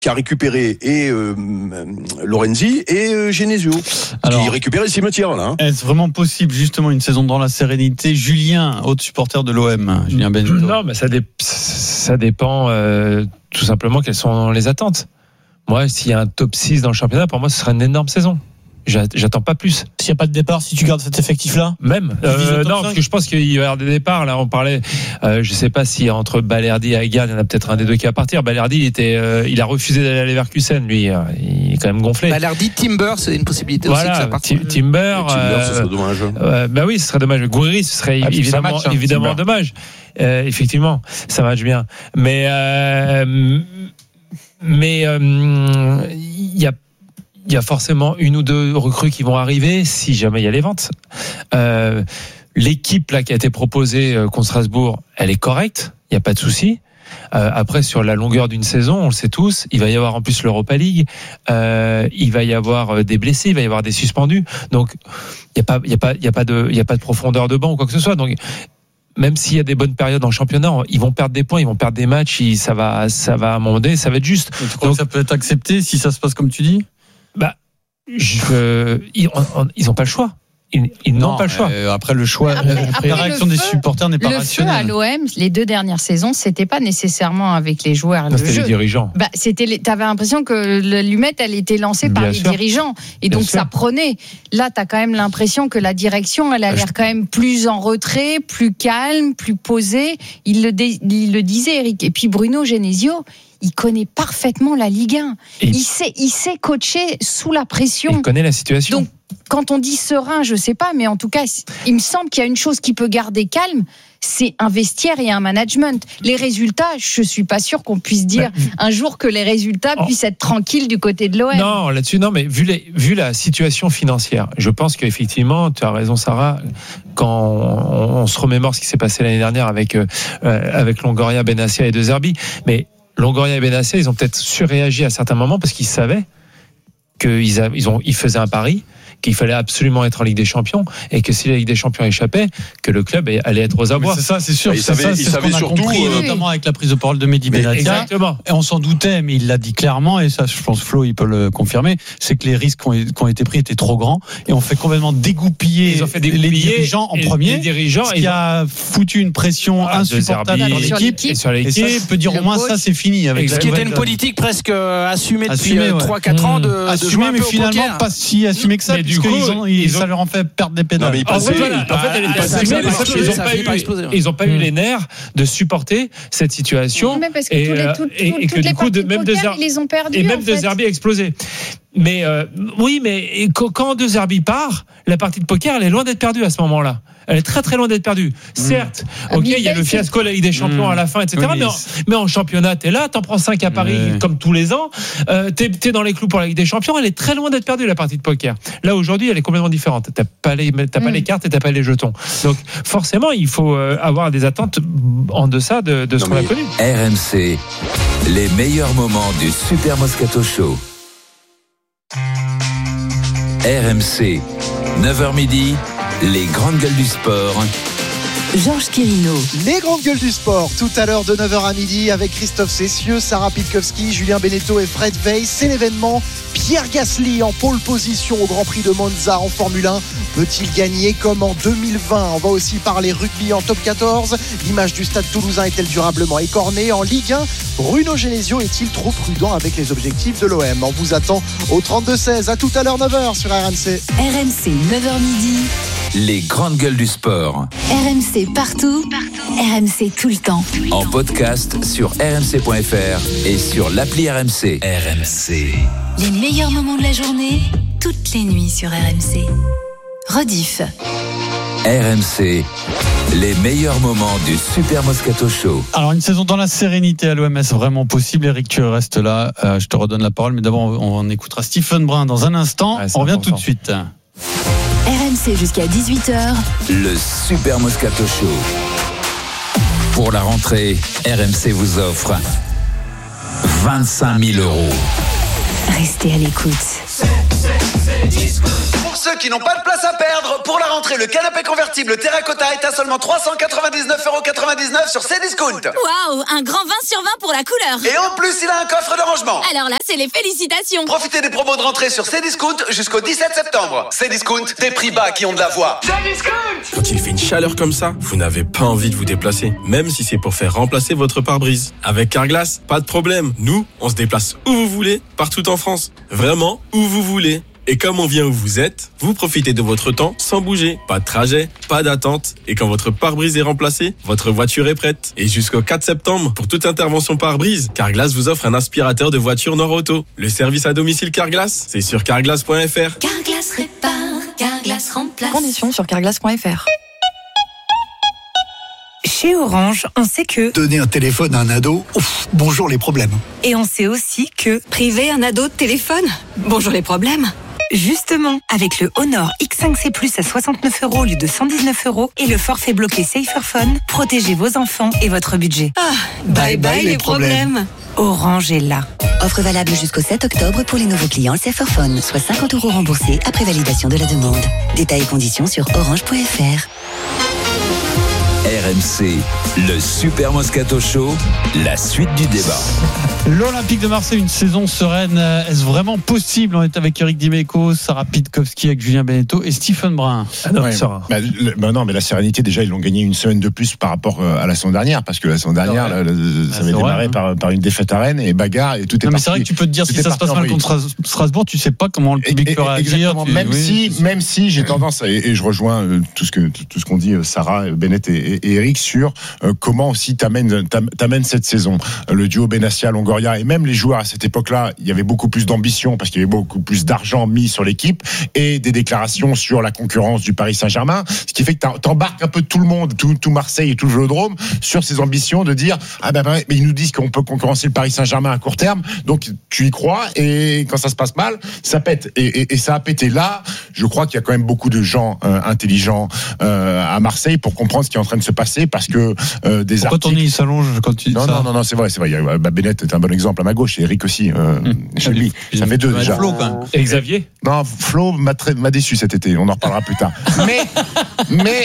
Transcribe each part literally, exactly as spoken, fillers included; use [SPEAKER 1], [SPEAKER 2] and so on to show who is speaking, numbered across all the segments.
[SPEAKER 1] qui a récupéré et euh, Lorenzi et euh, Genesio, Alors, qui récupère le cimetière là. Hein.
[SPEAKER 2] Est-ce vraiment possible justement une saison dans la sérénité? Julien, autre supporter de l'O M, Julien Benito.
[SPEAKER 3] Non, mais ça, dé- ça dépend euh, tout simplement quelles sont les attentes. Moi, s'il y a un top six dans le championnat, pour moi, ce serait une énorme saison. J'attends pas plus.
[SPEAKER 4] S'il n'y a pas de départ, si tu gardes cet effectif-là,
[SPEAKER 3] même euh, non, parce que je pense qu'il va y avoir des départs. Là, on parlait. Euh, je sais pas si entre Balerdi et Aguerd, il y en a peut-être un des deux qui va partir. Balerdi, il était, euh, il a refusé d'aller à Leverkusen. Lui, euh, il est quand même gonflé.
[SPEAKER 5] Balerdi, Timber, c'est une possibilité
[SPEAKER 3] voilà,
[SPEAKER 5] aussi que ça parte.
[SPEAKER 3] Timber,
[SPEAKER 1] Timber,
[SPEAKER 3] euh,
[SPEAKER 1] ce serait dommage.
[SPEAKER 3] Euh, bah oui, ce serait dommage. Gouiri, ce serait ah, évidemment, match, hein, évidemment dommage. Euh, effectivement, ça match bien. Mais, euh, mais il euh, y a. Il y a forcément une ou deux recrues qui vont arriver si jamais il y a les ventes. Euh, l'équipe là qui a été proposée euh, contre Strasbourg, elle est correcte, il n'y a pas de souci. Euh, après, sur la longueur d'une saison, on le sait tous, il va y avoir en plus l'Europa League, euh, il va y avoir des blessés, il va y avoir des suspendus. Donc, il n'y a pas, il y a pas, il y a pas de, il y a pas de profondeur de banc ou quoi que ce soit. Donc, même s'il y a des bonnes périodes en championnat, ils vont perdre des points, ils vont perdre des matchs, ils, ça va, ça va à un moment donné, ça va être juste.
[SPEAKER 2] Tu crois Donc, que ça peut être accepté si ça se passe comme tu dis?
[SPEAKER 3] Bah, je, ils, on, ils ont pas le choix. Ils, ils
[SPEAKER 2] non,
[SPEAKER 3] n'ont pas le choix.
[SPEAKER 2] Euh, après le choix,
[SPEAKER 6] après,
[SPEAKER 2] la,
[SPEAKER 6] après
[SPEAKER 2] la réaction
[SPEAKER 6] feu,
[SPEAKER 2] des supporters n'est pas
[SPEAKER 6] le
[SPEAKER 2] rationnelle.
[SPEAKER 6] Le feu à l'O M, les deux dernières saisons, c'était pas nécessairement avec les joueurs.
[SPEAKER 3] Non,
[SPEAKER 6] le
[SPEAKER 3] c'était
[SPEAKER 6] jeu.
[SPEAKER 3] les dirigeants.
[SPEAKER 6] Bah, c'était, les, t'avais l'impression que l'allumette, elle était lancée par
[SPEAKER 3] Bien
[SPEAKER 6] les
[SPEAKER 3] sûr.
[SPEAKER 6] dirigeants, et
[SPEAKER 3] Bien
[SPEAKER 6] donc
[SPEAKER 3] sûr.
[SPEAKER 6] ça prenait. Là, t'as quand même l'impression que la direction, elle a l'air quand même plus en retrait, plus calme, plus posée. Il le, dé, il le disait, Eric. Et puis Bruno Genesio, il connaît parfaitement la Ligue un.
[SPEAKER 3] Et
[SPEAKER 6] il sait, il sait coacher sous la pression.
[SPEAKER 3] Il connaît la situation.
[SPEAKER 6] Donc, quand on dit serein, je sais pas, mais en tout cas, il me semble qu'il y a une chose qui peut garder calme, c'est un vestiaire et un management. Les résultats, je suis pas sûr qu'on puisse dire bah, un jour que les résultats oh. puissent être tranquilles du côté de l'O M.
[SPEAKER 3] Non, là-dessus, non, mais vu, les, vu la situation financière, je pense qu'effectivement, tu as raison, Sarah, quand on, on se remémore ce qui s'est passé l'année dernière avec, euh, avec Longoria, Benassia et De Zerbi, mais Longoria et Benassia, ils ont peut-être surréagi à certains moments parce qu'ils savaient qu'ils a, ils ont, ils faisaient un pari, qu'il fallait absolument être en Ligue des Champions et que si la Ligue des Champions échappait, que le club allait être aux abois.
[SPEAKER 2] C'est ça, c'est sûr.
[SPEAKER 1] Il
[SPEAKER 2] c'est
[SPEAKER 1] savait,
[SPEAKER 2] ça, c'est
[SPEAKER 1] il
[SPEAKER 2] ce
[SPEAKER 1] savait
[SPEAKER 2] qu'on a
[SPEAKER 1] surtout,
[SPEAKER 2] compris,
[SPEAKER 1] euh,
[SPEAKER 2] notamment avec la prise de parole de Mehdi Benatia.
[SPEAKER 3] Exactement.
[SPEAKER 2] Et on s'en doutait, mais il l'a dit clairement, et ça, je pense Flo, il peut le confirmer, c'est que les risques qui ont, qui ont été pris étaient trop grands et on fait complètement dégoupiller
[SPEAKER 3] ils ont fait
[SPEAKER 2] les dirigeants en premier.
[SPEAKER 3] Les dirigeants,
[SPEAKER 2] ce qui a foutu une pression
[SPEAKER 3] ah,
[SPEAKER 2] insupportable sur l'équipe.
[SPEAKER 3] Et sur l'équipe.
[SPEAKER 2] Et ça peut dire au moins ça, c'est fini. Avec
[SPEAKER 5] ce qui était une politique presque assumée depuis
[SPEAKER 2] ouais.
[SPEAKER 5] trois quatre ans de, de
[SPEAKER 2] assumée,
[SPEAKER 5] jouer un
[SPEAKER 2] mais
[SPEAKER 5] peu au
[SPEAKER 2] finalement
[SPEAKER 5] poker.
[SPEAKER 2] pas si assumé que ça, puisque ça leur en fait perdre des pédales.
[SPEAKER 1] Non, mais ils
[SPEAKER 3] En fait,
[SPEAKER 1] passaient,
[SPEAKER 3] voilà. en fait, elle était
[SPEAKER 1] ah,
[SPEAKER 3] assumée,
[SPEAKER 1] ça,
[SPEAKER 3] mais
[SPEAKER 1] ça,
[SPEAKER 3] ils n'ont
[SPEAKER 5] ça
[SPEAKER 3] pas,
[SPEAKER 5] a fini
[SPEAKER 3] eu,
[SPEAKER 5] par exploser, ouais.
[SPEAKER 3] ils ont pas eu
[SPEAKER 2] Mm.
[SPEAKER 3] les nerfs de supporter cette situation.
[SPEAKER 6] Mais parce que
[SPEAKER 3] et,
[SPEAKER 6] tous les, tout,
[SPEAKER 3] et,
[SPEAKER 6] tout,
[SPEAKER 3] et que
[SPEAKER 6] toutes
[SPEAKER 3] du
[SPEAKER 6] les
[SPEAKER 3] coup, de,
[SPEAKER 6] parties
[SPEAKER 3] même
[SPEAKER 6] de
[SPEAKER 3] De
[SPEAKER 6] poker,
[SPEAKER 3] Zerbi,
[SPEAKER 6] ils les ont perdus.
[SPEAKER 3] et même
[SPEAKER 6] en
[SPEAKER 3] De
[SPEAKER 6] fait.
[SPEAKER 3] Zerbi a explosé. Mais euh, oui, mais quand De Zerbi part, la partie de poker, elle est loin d'être perdue à ce moment-là. Elle est très très loin d'être perdue. Certes,
[SPEAKER 6] Ah,
[SPEAKER 3] ok,
[SPEAKER 6] mais
[SPEAKER 3] il y a le fiasco de la Ligue des Champions
[SPEAKER 2] Mmh.
[SPEAKER 3] à la fin, et cetera.
[SPEAKER 2] Oui,
[SPEAKER 3] mais, en, mais en championnat, t'es là, t'en prends cinq à Paris
[SPEAKER 2] Ouais.
[SPEAKER 3] comme tous les ans. Euh, t'es, t'es dans les clous pour la Ligue des Champions. Elle est très loin d'être perdue la partie de poker. Là aujourd'hui, elle est complètement différente. T'as pas les, t'as
[SPEAKER 6] mmh.
[SPEAKER 3] pas les cartes et t'as pas les jetons. Donc forcément, il faut euh, avoir des attentes en deçà de, de ce
[SPEAKER 1] Non,
[SPEAKER 3] qu'on a
[SPEAKER 1] mais...
[SPEAKER 3] connu.
[SPEAKER 7] R M C, les meilleurs moments du Super Moscato Show. R M C, neuf heures midi, les grandes gueules du sport.
[SPEAKER 8] Georges Quirino.
[SPEAKER 9] Les grandes gueules du sport, tout à l'heure de neuf heures à midi avec Christophe Cessieux, Sarah Pitkowski, Julien Beneteau et Fred Weiss. C'est l'événement. Pierre Gasly en pole position au Grand Prix de Monza en Formule un. Peut-il gagner comme en deux mille vingt? On va aussi parler rugby en top quatorze. L'image du stade toulousain est-elle durablement écornée? En Ligue un, Bruno Genesio est-il trop prudent avec les objectifs de l'O M? On vous attend au trente-deux seize. À tout à l'heure neuf heures sur R M C.
[SPEAKER 8] R M C, neuf heures midi.
[SPEAKER 7] Les grandes gueules du sport.
[SPEAKER 8] R M C partout, partout. R M C tout le temps.
[SPEAKER 7] En podcast sur r m c point f r et sur l'appli R M C. R M C.
[SPEAKER 8] Les meilleurs moments de la journée, toutes les nuits sur R M C. Rediff.
[SPEAKER 7] R M C, les meilleurs moments du Super Moscato Show.
[SPEAKER 2] Alors, une saison dans la sérénité à l'O M S, vraiment possible. Eric, tu restes là. Euh, je te redonne la parole, mais d'abord, on, on écoutera Stephen Brun dans un instant.
[SPEAKER 3] Ouais,
[SPEAKER 2] on revient
[SPEAKER 3] important.
[SPEAKER 2] tout de suite.
[SPEAKER 8] R M C jusqu'à dix-huit heures.
[SPEAKER 7] Le Super Moscato Show. Pour la rentrée, R M C vous offre vingt-cinq mille euros.
[SPEAKER 8] Restez à l'écoute.
[SPEAKER 10] C'est, c'est, c'est Pour ceux qui n'ont pas de place à perdre, pour la rentrée, le canapé convertible Terracotta est à seulement trois cent quatre-vingt-dix-neuf euros quatre-vingt-dix-neuf sur Cdiscount.
[SPEAKER 11] Waouh, un grand vingt sur vingt pour la couleur.
[SPEAKER 10] Et en plus, il a un coffre de rangement.
[SPEAKER 11] Alors là, c'est les félicitations.
[SPEAKER 10] Profitez des promos de rentrée sur Cdiscount jusqu'au dix-sept septembre. Cdiscount, des prix bas qui ont de la voix. Cdiscount.
[SPEAKER 12] Quand il fait une chaleur comme ça, vous n'avez pas envie de vous déplacer, même si c'est pour faire remplacer votre pare-brise. Avec Carglass, pas de problème. Nous, on se déplace où vous voulez, partout en France. Vraiment, où vous voulez. Et comme on vient où vous êtes, vous profitez de votre temps sans bouger. Pas de trajet, pas d'attente. Et quand votre pare-brise est remplacé, votre voiture est prête. Et jusqu'au quatre septembre, pour toute intervention pare-brise, Carglass vous offre un aspirateur de voiture Nord-Auto. Le service à domicile Carglass, c'est sur carglass point f r.
[SPEAKER 8] Carglass répare, Carglass remplace.
[SPEAKER 13] Conditions sur carglass point f r.
[SPEAKER 14] Chez Orange, on sait que
[SPEAKER 15] donner un téléphone à un ado, ouf, bonjour les problèmes.
[SPEAKER 14] Et on sait aussi que
[SPEAKER 13] priver un ado de téléphone, bonjour les problèmes.
[SPEAKER 14] Justement, avec le Honor X cinq C plus à soixante-neuf euros au lieu de cent dix-neuf euros et le forfait bloqué Saferphone, protégez vos enfants et votre budget.
[SPEAKER 13] Ah, bye bye, bye les problèmes. problèmes.
[SPEAKER 14] Orange est là.
[SPEAKER 16] Offre valable jusqu'au sept octobre pour les nouveaux clients Saferphone, soit cinquante euros remboursés après validation de la demande. Détails et conditions sur orange point f r.
[SPEAKER 7] R M C, le Super Moscato Show, la suite du débat.
[SPEAKER 2] L'Olympique de Marseille, une saison sereine, est-ce vraiment possible? On est avec Eric Dimeco, Sarah Pitkowski, avec Julien Beneteau et Stephen Brun.
[SPEAKER 17] Ah non, ouais, bah, le, bah non, mais la sérénité, déjà, ils l'ont gagné une semaine de plus par rapport à la saison dernière, parce que la saison dernière, là, là, ça avait démarré vrai, hein. par, par une défaite à Rennes et bagarre et tout est
[SPEAKER 2] non,
[SPEAKER 17] parti.
[SPEAKER 2] Mais c'est vrai que tu peux te dire si ça se passe mal contre Strasbourg, tu sais pas comment le public et, peut réagir. Tu,
[SPEAKER 17] même
[SPEAKER 2] oui,
[SPEAKER 17] si, même si j'ai tendance, à, et, et je rejoins euh, tout ce que tout ce qu'ont dit euh, Sarah, Bennett et, et, et Eric sur euh, comment aussi t'amènes, t'amènes cette saison. Euh, le duo Benassia-Longoria et même les joueurs à cette époque-là, il y avait beaucoup plus d'ambition parce qu'il y avait beaucoup plus d'argent mis sur l'équipe et des déclarations sur la concurrence du Paris Saint-Germain, ce qui fait que t'embarques un peu tout le monde, tout, tout Marseille et tout le Vélodrome sur ces ambitions de dire ah ben, ben mais ils nous disent qu'on peut concurrencer le Paris Saint-Germain à court terme, donc tu y crois et quand ça se passe mal, ça pète et, et, et ça a pété. Là, je crois qu'il y a quand même beaucoup de gens euh, intelligents euh, à Marseille pour comprendre ce qui est en train de se passer parce que euh, des
[SPEAKER 2] Pourquoi
[SPEAKER 17] articles...
[SPEAKER 2] ton nez s'allonge quand tu dis
[SPEAKER 17] non,
[SPEAKER 2] ça
[SPEAKER 17] non non non c'est vrai c'est vrai. Il y a, bah, Bennett est un bon exemple à ma gauche. Eric aussi, euh, mmh. chez lui. Ça fait deux déjà.
[SPEAKER 2] Flo, quand même.
[SPEAKER 3] Et Xavier ?
[SPEAKER 17] Non, Flo m'a, très, m'a déçu cet été. On en reparlera plus tard. Mais, mais,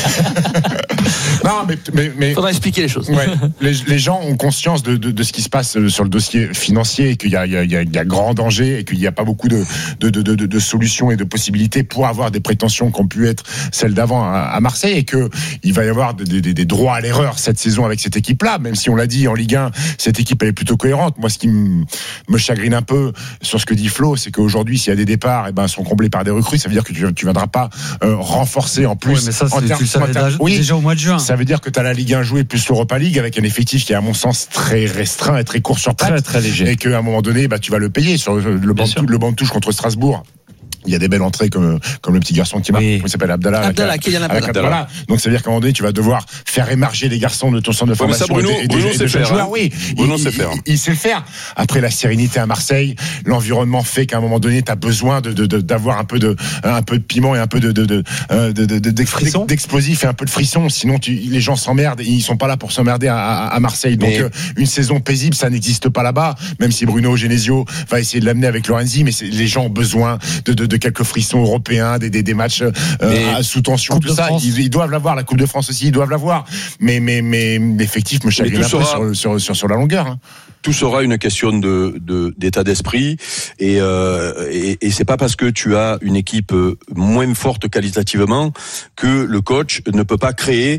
[SPEAKER 17] non, mais, mais, mais
[SPEAKER 5] faudra expliquer les choses.
[SPEAKER 17] Ouais, les, les gens ont conscience de, de, de ce qui se passe sur le dossier financier et qu'il y a, il y a, il y a, il y a grand danger et qu'il n'y a pas beaucoup de, de, de, de, de solutions et de possibilités pour avoir des prétentions qui ont pu être celles d'avant à, à Marseille et que il va y avoir des, des, des droits à l'erreur cette saison avec cette équipe-là. Même si on l'a dit en Ligue un, cette équipe elle est plutôt cohérente. Moi, ce qui me me chagrine un peu sur ce que dit Flo, c'est qu'aujourd'hui, s'il y a des départs, et eh ben, sont comblés par des recrues. Ça veut dire que tu, tu viendras pas euh, renforcer en plus.
[SPEAKER 2] Ouais, mais ça,
[SPEAKER 17] en termes,
[SPEAKER 2] tu le savais
[SPEAKER 17] termes,
[SPEAKER 2] déjà,
[SPEAKER 17] oui,
[SPEAKER 2] déjà au mois de juin.
[SPEAKER 17] Ça veut dire que tu as la Ligue un jouée plus l'Europa League avec un effectif qui est à mon sens très restreint et très court sur pattes.
[SPEAKER 2] Très, très léger.
[SPEAKER 17] Et qu'à un moment donné, bah, tu vas le payer sur le banc, de, le banc de touche contre Strasbourg. Il y a des belles entrées comme, comme le petit garçon qui marque, oui. Comment il s'appelle, Abdallah.
[SPEAKER 5] Abdallah, Kylian Abdallah.
[SPEAKER 17] Voilà. Donc, ça veut dire qu'à un moment donné, tu vas devoir faire émerger les garçons de ton centre de formation.
[SPEAKER 1] Ouais, mais ça, Bruno,
[SPEAKER 17] et des,
[SPEAKER 1] Bruno
[SPEAKER 17] et des,
[SPEAKER 1] sait
[SPEAKER 17] et des
[SPEAKER 1] faire.
[SPEAKER 17] joueurs,
[SPEAKER 1] Hein.
[SPEAKER 17] oui.
[SPEAKER 1] Bruno
[SPEAKER 17] il,
[SPEAKER 1] sait faire.
[SPEAKER 17] Il, il sait le faire. Après, la sérénité à Marseille, l'environnement fait qu'à un moment donné, tu as besoin de, de, de, d'avoir un peu de, un peu de piment et un peu de, de, de, de, de, de d'explosif et un peu de frisson. Sinon, tu, les gens s'emmerdent. Ils sont pas là pour s'emmerder à, à, à Marseille. Donc, mais... euh, une saison paisible, ça n'existe pas là-bas. Même si Bruno Genesio va essayer de l'amener avec Lorenzi, mais c'est, les gens ont besoin de, de, de quelques frissons européens, des, des, des matchs euh, sous tension, coupe tout ça. Ils, ils doivent l'avoir. La Coupe de France aussi, ils doivent l'avoir. Mais, mais, mais l'effectif me chagrine un peu sur, sur, sur, sur la longueur. Hein.
[SPEAKER 1] Tout sera une question de, de d'état d'esprit et, euh, et et c'est pas parce que tu as une équipe moins forte qualitativement que le coach ne peut pas créer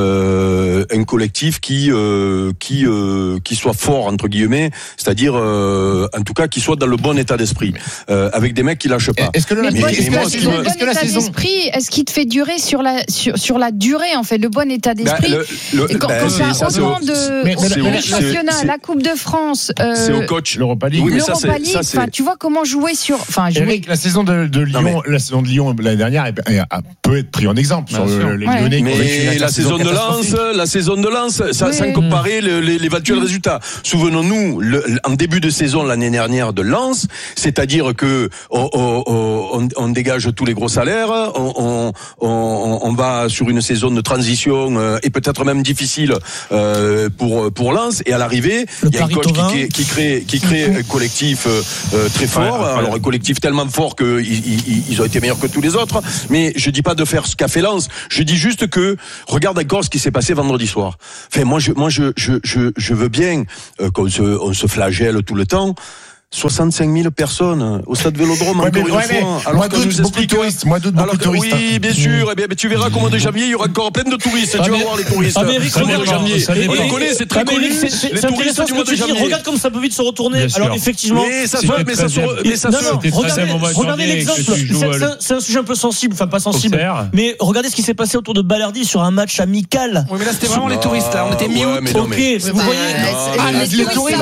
[SPEAKER 1] euh, un collectif qui euh, qui euh, qui soit fort entre guillemets, c'est-à-dire euh, en tout cas qui soit dans le bon état d'esprit euh, avec des mecs qui lâchent pas.
[SPEAKER 6] Est-ce que le, bon, est-ce que la saison, me... est-ce que la saison d'esprit, est-ce qu'il te fait durer sur la sur sur la durée en fait, le bon état d'esprit. Bah, le, le, quand bah, quand t'as autant de mais, mais, mais, championnat, c'est, la Coupe de France. Euh,
[SPEAKER 1] c'est au coach.
[SPEAKER 17] L'Europa League.
[SPEAKER 1] Oui, mais
[SPEAKER 6] L'Europa
[SPEAKER 1] ça,
[SPEAKER 6] League.
[SPEAKER 1] Ça, c'est...
[SPEAKER 6] Enfin, tu vois comment jouer sur. Enfin, jouer.
[SPEAKER 17] Eric, la saison de, de Lyon, non, mais... la saison de Lyon l'année dernière est, est, a, peut être pris en exemple sur le, les ouais. Lyonnais.
[SPEAKER 1] Mais la saison de Lens, la saison de Lens, ça, oui. sans comparer le, les, l'éventuel mmh. résultat. Souvenons-nous, le, en début de saison l'année dernière de Lens, c'est-à-dire que on, on, on, on dégage tous les gros salaires, on, on, on, on va sur une saison de transition euh, et peut-être même difficile euh, pour pour Lens, et à l'arrivée, il y a un coach coach qui crée, qui crée, qui crée un collectif euh, euh, très fort. Ouais, ouais. Alors un collectif tellement fort que ils, ils, ils ont été meilleurs que tous les autres. Mais je dis pas de faire ce qu'a fait Lens. Je dis juste que regarde encore ce qui s'est passé vendredi soir. Enfin, moi, je, moi, je, je, je, je veux bien euh, qu'on se, on se flagelle tout le temps. soixante-cinq mille personnes au stade Vélodrome,
[SPEAKER 17] ouais,
[SPEAKER 1] encore
[SPEAKER 17] mais,
[SPEAKER 1] une
[SPEAKER 17] ouais,
[SPEAKER 1] fois.
[SPEAKER 17] Alors que nous explique touristes, moi d'autres beaucoup de touristes.
[SPEAKER 1] Oui, bien sûr. Eh bien, mais tu verras qu'au mois de janvier, il y aura encore plein de touristes.
[SPEAKER 4] Ah,
[SPEAKER 1] tu vas
[SPEAKER 4] mais,
[SPEAKER 1] voir les touristes.
[SPEAKER 4] Ah, mais Eric,
[SPEAKER 1] au mois de janvier. On les connaît, c'est très connu.
[SPEAKER 4] C'est, c'est, c'est intéressant ce que tu dis. Regarde comme ça peut vite se retourner.
[SPEAKER 3] Bien
[SPEAKER 4] Alors
[SPEAKER 3] sûr.
[SPEAKER 4] effectivement,
[SPEAKER 1] mais ça se, mais ça se, mais ça se.
[SPEAKER 4] Regardez, regardez l'exemple. C'est un sujet un peu sensible, enfin pas sensible. Mais regardez ce qui s'est passé autour de Balerdi sur un match amical.
[SPEAKER 5] Oui, mais là c'était vraiment les touristes. Là, on était mi-août.
[SPEAKER 4] Ok, vous voyez.
[SPEAKER 5] Les touristes.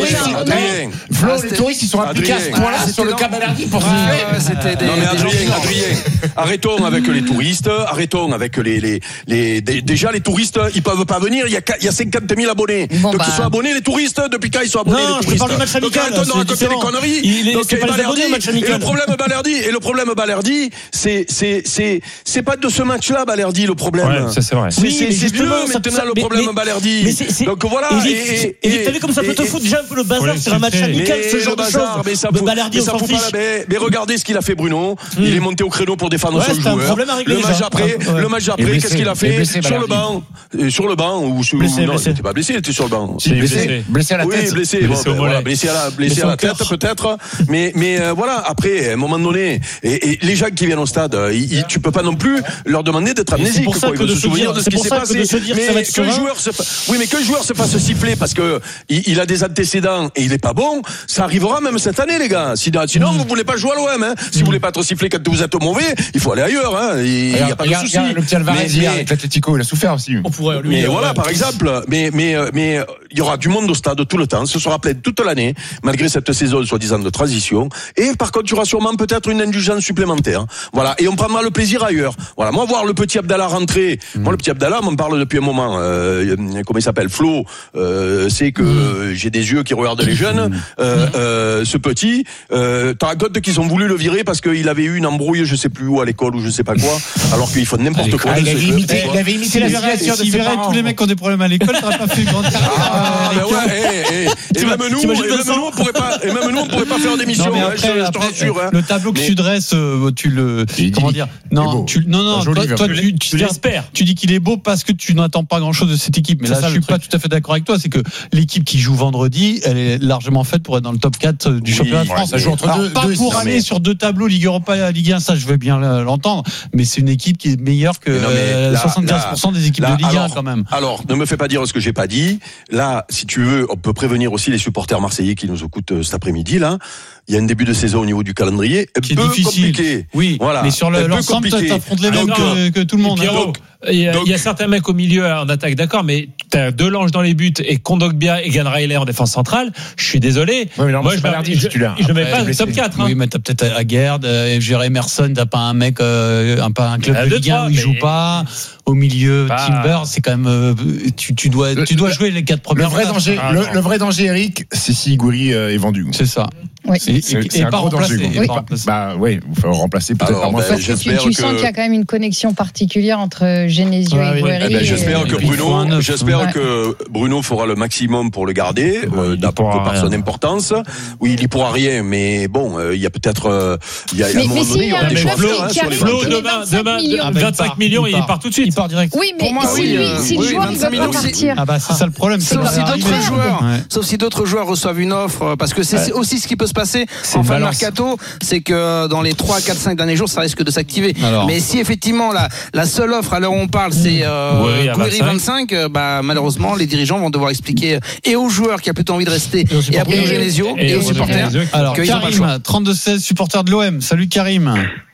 [SPEAKER 17] Flo, les touristes, ils sont impliqués à ce point-là sur le cas Balerdi pour
[SPEAKER 1] siffler. Non mais Adrien, Adrien, arrêtons avec les touristes, arrêtons avec les les les déjà les touristes, ils peuvent pas venir. Il y a il y a cinquante mille abonnés. Donc ils sont abonnés les touristes depuis quand ils sont abonnés.
[SPEAKER 4] Non, je parle du match amical.
[SPEAKER 1] Donc arrêtons de raconter des conneries.
[SPEAKER 4] Il est pas abonné au match amical.
[SPEAKER 1] Et le problème Balerdi et le problème Balerdi, c'est c'est c'est c'est pas de ce match-là Balerdi le problème.
[SPEAKER 3] Ouais, ça c'est vrai.
[SPEAKER 1] C'est c'est vieux maintenant le problème Balerdi. Donc voilà.
[SPEAKER 4] Et t'as vu comme ça peut te foutre déjà un peu le bazar sur un match amical, ce genre de choses. De Balerdi, on s'en fiche.
[SPEAKER 1] Mais regardez ce qu'il a fait Bruno. Il est monté au créneau pour défendre son joueur. Le match après, le match après, qu'est-ce qu'il a fait sur le banc, sur le banc ou sur non, il était pas blessé, il était sur le banc.
[SPEAKER 17] Blessé, blessé à la tête.
[SPEAKER 1] Oui, blessé, blessé à la, blessé à la tête peut-être. Mais mais voilà, après à un moment donné, et les gens qui viennent au stade, tu peux pas non plus leur demander d'être amnésiques.
[SPEAKER 4] C'est pour ça que de se souvenir de ce qui s'est passé.
[SPEAKER 1] Mais que le joueur se, oui, mais que le joueur se fasse siffler parce que il a des antécédents et il est pas bon, ça arrivera même cette année, les gars. Sinon, vous voulez pas jouer à l'O M, hein. Si vous voulez pas être sifflé quand vous êtes mauvais, il faut aller ailleurs, hein. Il y a pas de souci.
[SPEAKER 17] Le petit Alvarez hier avec l'Atlético, il a souffert aussi.
[SPEAKER 4] On pourrait lui.
[SPEAKER 1] Mais voilà, par exemple. Mais mais mais il y aura du monde au stade tout le temps. Ce sera plein toute l'année, malgré cette saison soi-disant de transition. Et par contre, il y aura sûrement peut-être une indulgence supplémentaire. Voilà. Et on prendra le plaisir ailleurs. Voilà. Moi, voir le petit Abdallah rentrer. Mmh. Moi, le petit Abdallah, on me parle depuis un moment. Euh, comment il s'appelle, Flo. Euh, c'est que mmh. j'ai des yeux qui regardent les jeunes. Mmh. Euh, euh, ce petit. Euh, t'as raconte qu'ils ont voulu le virer parce qu'il avait eu une embrouille, je sais plus où, à l'école ou je sais pas quoi, alors qu'il faut n'importe quoi.
[SPEAKER 17] Il avait imité, il avait imité la
[SPEAKER 2] situation de ses parents. Tous les mecs qui ont des problèmes à l'école, t'aurais pas fait une grande carrière.
[SPEAKER 1] Ah, ben ouais, et même nous, et même nous, on pourrait pas, et même nous, on pourrait pas faire d'émission. Je te rassure.
[SPEAKER 2] Le tableau que tu dresses, tu le, comment dire? Non, tu, non, non, toi, toi, tu, tu l'espères. Tu dis qu'il est beau parce que tu n'attends pas grand chose de cette équipe. Mais là, je suis pas tout à fait d'accord avec toi. C'est que l'équipe qui joue vendredi, elle est largement faite pour être dans le top quatre du championnat de France.
[SPEAKER 17] Ça joue entre deux.
[SPEAKER 2] Pas pour aller sur deux tableaux, Ligue Europa, Ligue un, ça je veux bien l'entendre, mais c'est une équipe qui est meilleure que euh, là, soixante-quinze pour cent là, des équipes là, de Ligue alors, un quand même.
[SPEAKER 1] Alors, ne me fais pas dire ce que j'ai pas dit. Là, si tu veux, on peut prévenir aussi les supporters marseillais qui nous écoutent euh, cet après-midi là. Il y a un début de saison au niveau du calendrier un
[SPEAKER 2] qui
[SPEAKER 1] peu
[SPEAKER 2] est difficile.
[SPEAKER 1] Compliqué.
[SPEAKER 2] Oui, voilà. Mais sur le, l'ensemble, tu affrontes les mêmes que, que tout le monde.
[SPEAKER 3] Pierrot, donc, il y, a, donc, il y a certains mecs au milieu en attaque, d'accord, mais t'as Delange dans les buts et Kondogbia et Gan Riley en défense centrale. Je suis désolé.
[SPEAKER 17] Oui, non,
[SPEAKER 3] moi, je ne mets pas le top quatre. Hein.
[SPEAKER 2] Oui, mais t'as peut-être Aguerd, euh, Jerry Emerson, t'as pas un mec, euh, un, pas un club de Ligue un où il joue pas. Au milieu, bah, Timber, c'est quand même, euh, tu, tu dois, tu dois jouer les quatre premières.
[SPEAKER 17] Le vrai danger, ah, le, le vrai danger, Eric, c'est si Gouiri euh, est vendu.
[SPEAKER 2] C'est ça.
[SPEAKER 6] Oui.
[SPEAKER 2] Et, et, et, et pas remplacé.
[SPEAKER 6] Oui.
[SPEAKER 17] Bah oui, il faut remplacer peut-être
[SPEAKER 1] Alors,
[SPEAKER 17] par moi.
[SPEAKER 1] ben,
[SPEAKER 6] tu, tu sens qu'il y a quand même une connexion particulière entre Genesio ouais, et Gouiri.
[SPEAKER 1] Eh ben, j'espère
[SPEAKER 6] et...
[SPEAKER 1] que Bruno,
[SPEAKER 2] neuf,
[SPEAKER 1] j'espère
[SPEAKER 6] ouais.
[SPEAKER 1] que Bruno fera le maximum pour le garder, euh, d'abord par son importance. Oui, il y pourra rien, mais bon, euh, il y a peut-être, euh, il y a,
[SPEAKER 6] mais,
[SPEAKER 1] à un moment donné, il y aura des
[SPEAKER 6] joueurs
[SPEAKER 1] qui
[SPEAKER 3] Flo, demain, demain, vingt-cinq millions, il part tout de suite.
[SPEAKER 2] Il part direct.
[SPEAKER 6] Oui, mais si le joueur ne veut pas partir.
[SPEAKER 2] Ah bah c'est ça le problème.
[SPEAKER 5] Sauf si d'autres joueurs, sauf si d'autres joueurs reçoivent une offre, parce que c'est aussi ce qui peut se passer en fin de mercato. C'est que dans les trois, quatre, cinq derniers jours, ça risque de s'activer. Alors. Mais si effectivement la, la seule offre à l'heure où on parle, c'est euh, Gouiri vingt-cinq, bah, malheureusement, les dirigeants vont devoir expliquer et aux joueurs qui a plutôt envie de rester, et, et à Bruno Genesio, et, et aux supporters.
[SPEAKER 2] Alors, Karim, trente-deux seize, supporter de l'O M. Salut Karim.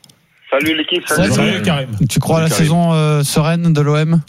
[SPEAKER 18] Salut l'équipe, salut,
[SPEAKER 2] salut, salut Karim. Tu crois à la Karim. saison euh, sereine de l'O M?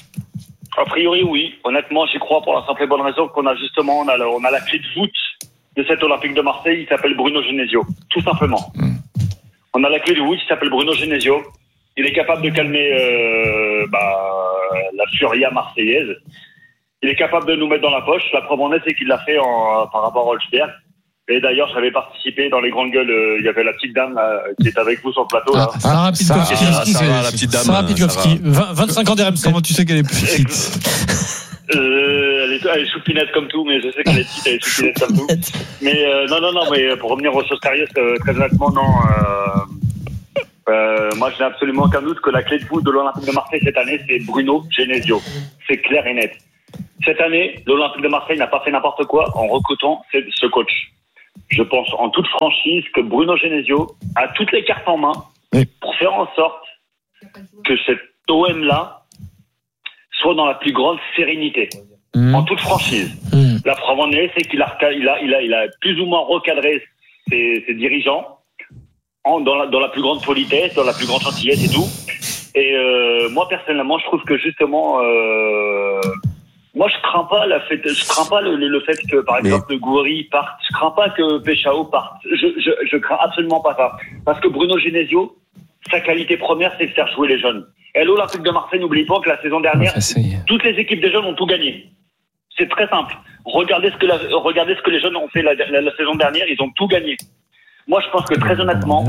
[SPEAKER 18] A priori, oui. Honnêtement, j'y crois pour la simple et bonne raison qu'on a justement, on a, le, on a la clé de voûte de cet Olympique de Marseille, il s'appelle Bruno Genesio, tout simplement. Mm. On a la clé de voûte, il s'appelle Bruno Genesio. Il est capable de calmer euh, bah, la furia marseillaise. Il est capable de nous mettre dans la poche. La preuve en est, c'est qu'il l'a fait en, par rapport à Holzberg. Et d'ailleurs, j'avais participé dans les grandes gueules. Euh, il y avait la petite dame là, qui est avec vous sur le plateau. Là.
[SPEAKER 2] Ah, Sarah Pitkowski.
[SPEAKER 1] Sarah, Sarah, la petite dame.
[SPEAKER 2] Sarah Pitkowski. vingt-cinq ans d'R M C. Comment tu sais qu'elle est plus petite?
[SPEAKER 18] euh, elle est, elle est choupinette comme tout, mais je sais qu'elle est petite, elle est choupinette comme tout. Mais euh, non, non, non, mais pour revenir aux choses sérieuses, euh, très honnêtement, non. Euh, euh, moi, je n'ai absolument aucun doute que la clé de voûte de l'Olympique de Marseille cette année, c'est Bruno Genesio. C'est clair et net. Cette année, l'Olympique de Marseille n'a pas fait n'importe quoi en recrutant ce coach. Je pense en toute franchise que Bruno Genesio a toutes les cartes en main oui. pour faire en sorte que cet O M-là soit dans la plus grande sérénité. Mmh. En toute franchise. Mmh. La preuve en est, c'est qu'il a, il a, il a, il a plus ou moins recadré ses, ses dirigeants en, dans, la, dans la plus grande politesse, dans la plus grande gentillesse et tout. Et euh, moi, personnellement, je trouve que justement... Euh, Moi, je crains pas la fait, je crains pas le, le fait que, par exemple, mais... le Gouiri parte. Je crains pas que Péchao parte. Je, je, je crains absolument pas ça. Parce que Bruno Genesio, sa qualité première, c'est de faire jouer les jeunes. Et l'Olympique de Marseille, n'oublie pas que la saison dernière, enfin, toutes les équipes des jeunes ont tout gagné. C'est très simple. Regardez ce que la, regardez ce que les jeunes ont fait la, la, la saison dernière, ils ont tout gagné. Moi, je pense que très honnêtement,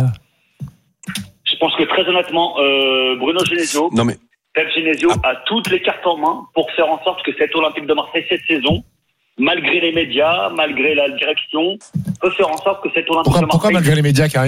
[SPEAKER 18] je pense que très honnêtement, euh, Bruno Genesio.
[SPEAKER 1] Non mais.
[SPEAKER 18] Pep Genesio ah. a toutes les cartes en main pour faire en sorte que cet Olympique de Marseille, cette saison, malgré les médias, malgré la direction, peut faire en sorte que cet Olympique
[SPEAKER 17] pourquoi,
[SPEAKER 18] de Marseille...
[SPEAKER 17] Pourquoi malgré les médias, Karim ?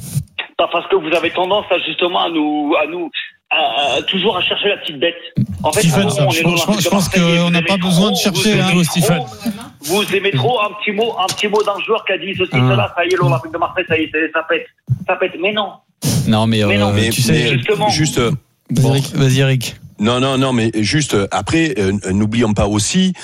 [SPEAKER 18] Parce que vous avez tendance à justement à nous... À nous à, à, toujours à chercher la petite bête. En fait,
[SPEAKER 2] Stephen,
[SPEAKER 18] on, on
[SPEAKER 2] je, je, je pense qu'on n'a pas besoin de chercher
[SPEAKER 18] un
[SPEAKER 2] hein, Stephen.
[SPEAKER 18] Vous aimez trop un petit mot, un petit mot d'un joueur qui a dit ceci, ah. cela, ça y est, l'Olympique de Marseille, ça y est, ça pète. Ça pète, mais non.
[SPEAKER 2] Non, mais, mais, euh, non, mais tu sais,
[SPEAKER 18] justement...
[SPEAKER 1] Juste...
[SPEAKER 2] Bon. Vas-y, Eric.
[SPEAKER 1] Non, non, non, mais juste après, euh, n'oublions pas aussi,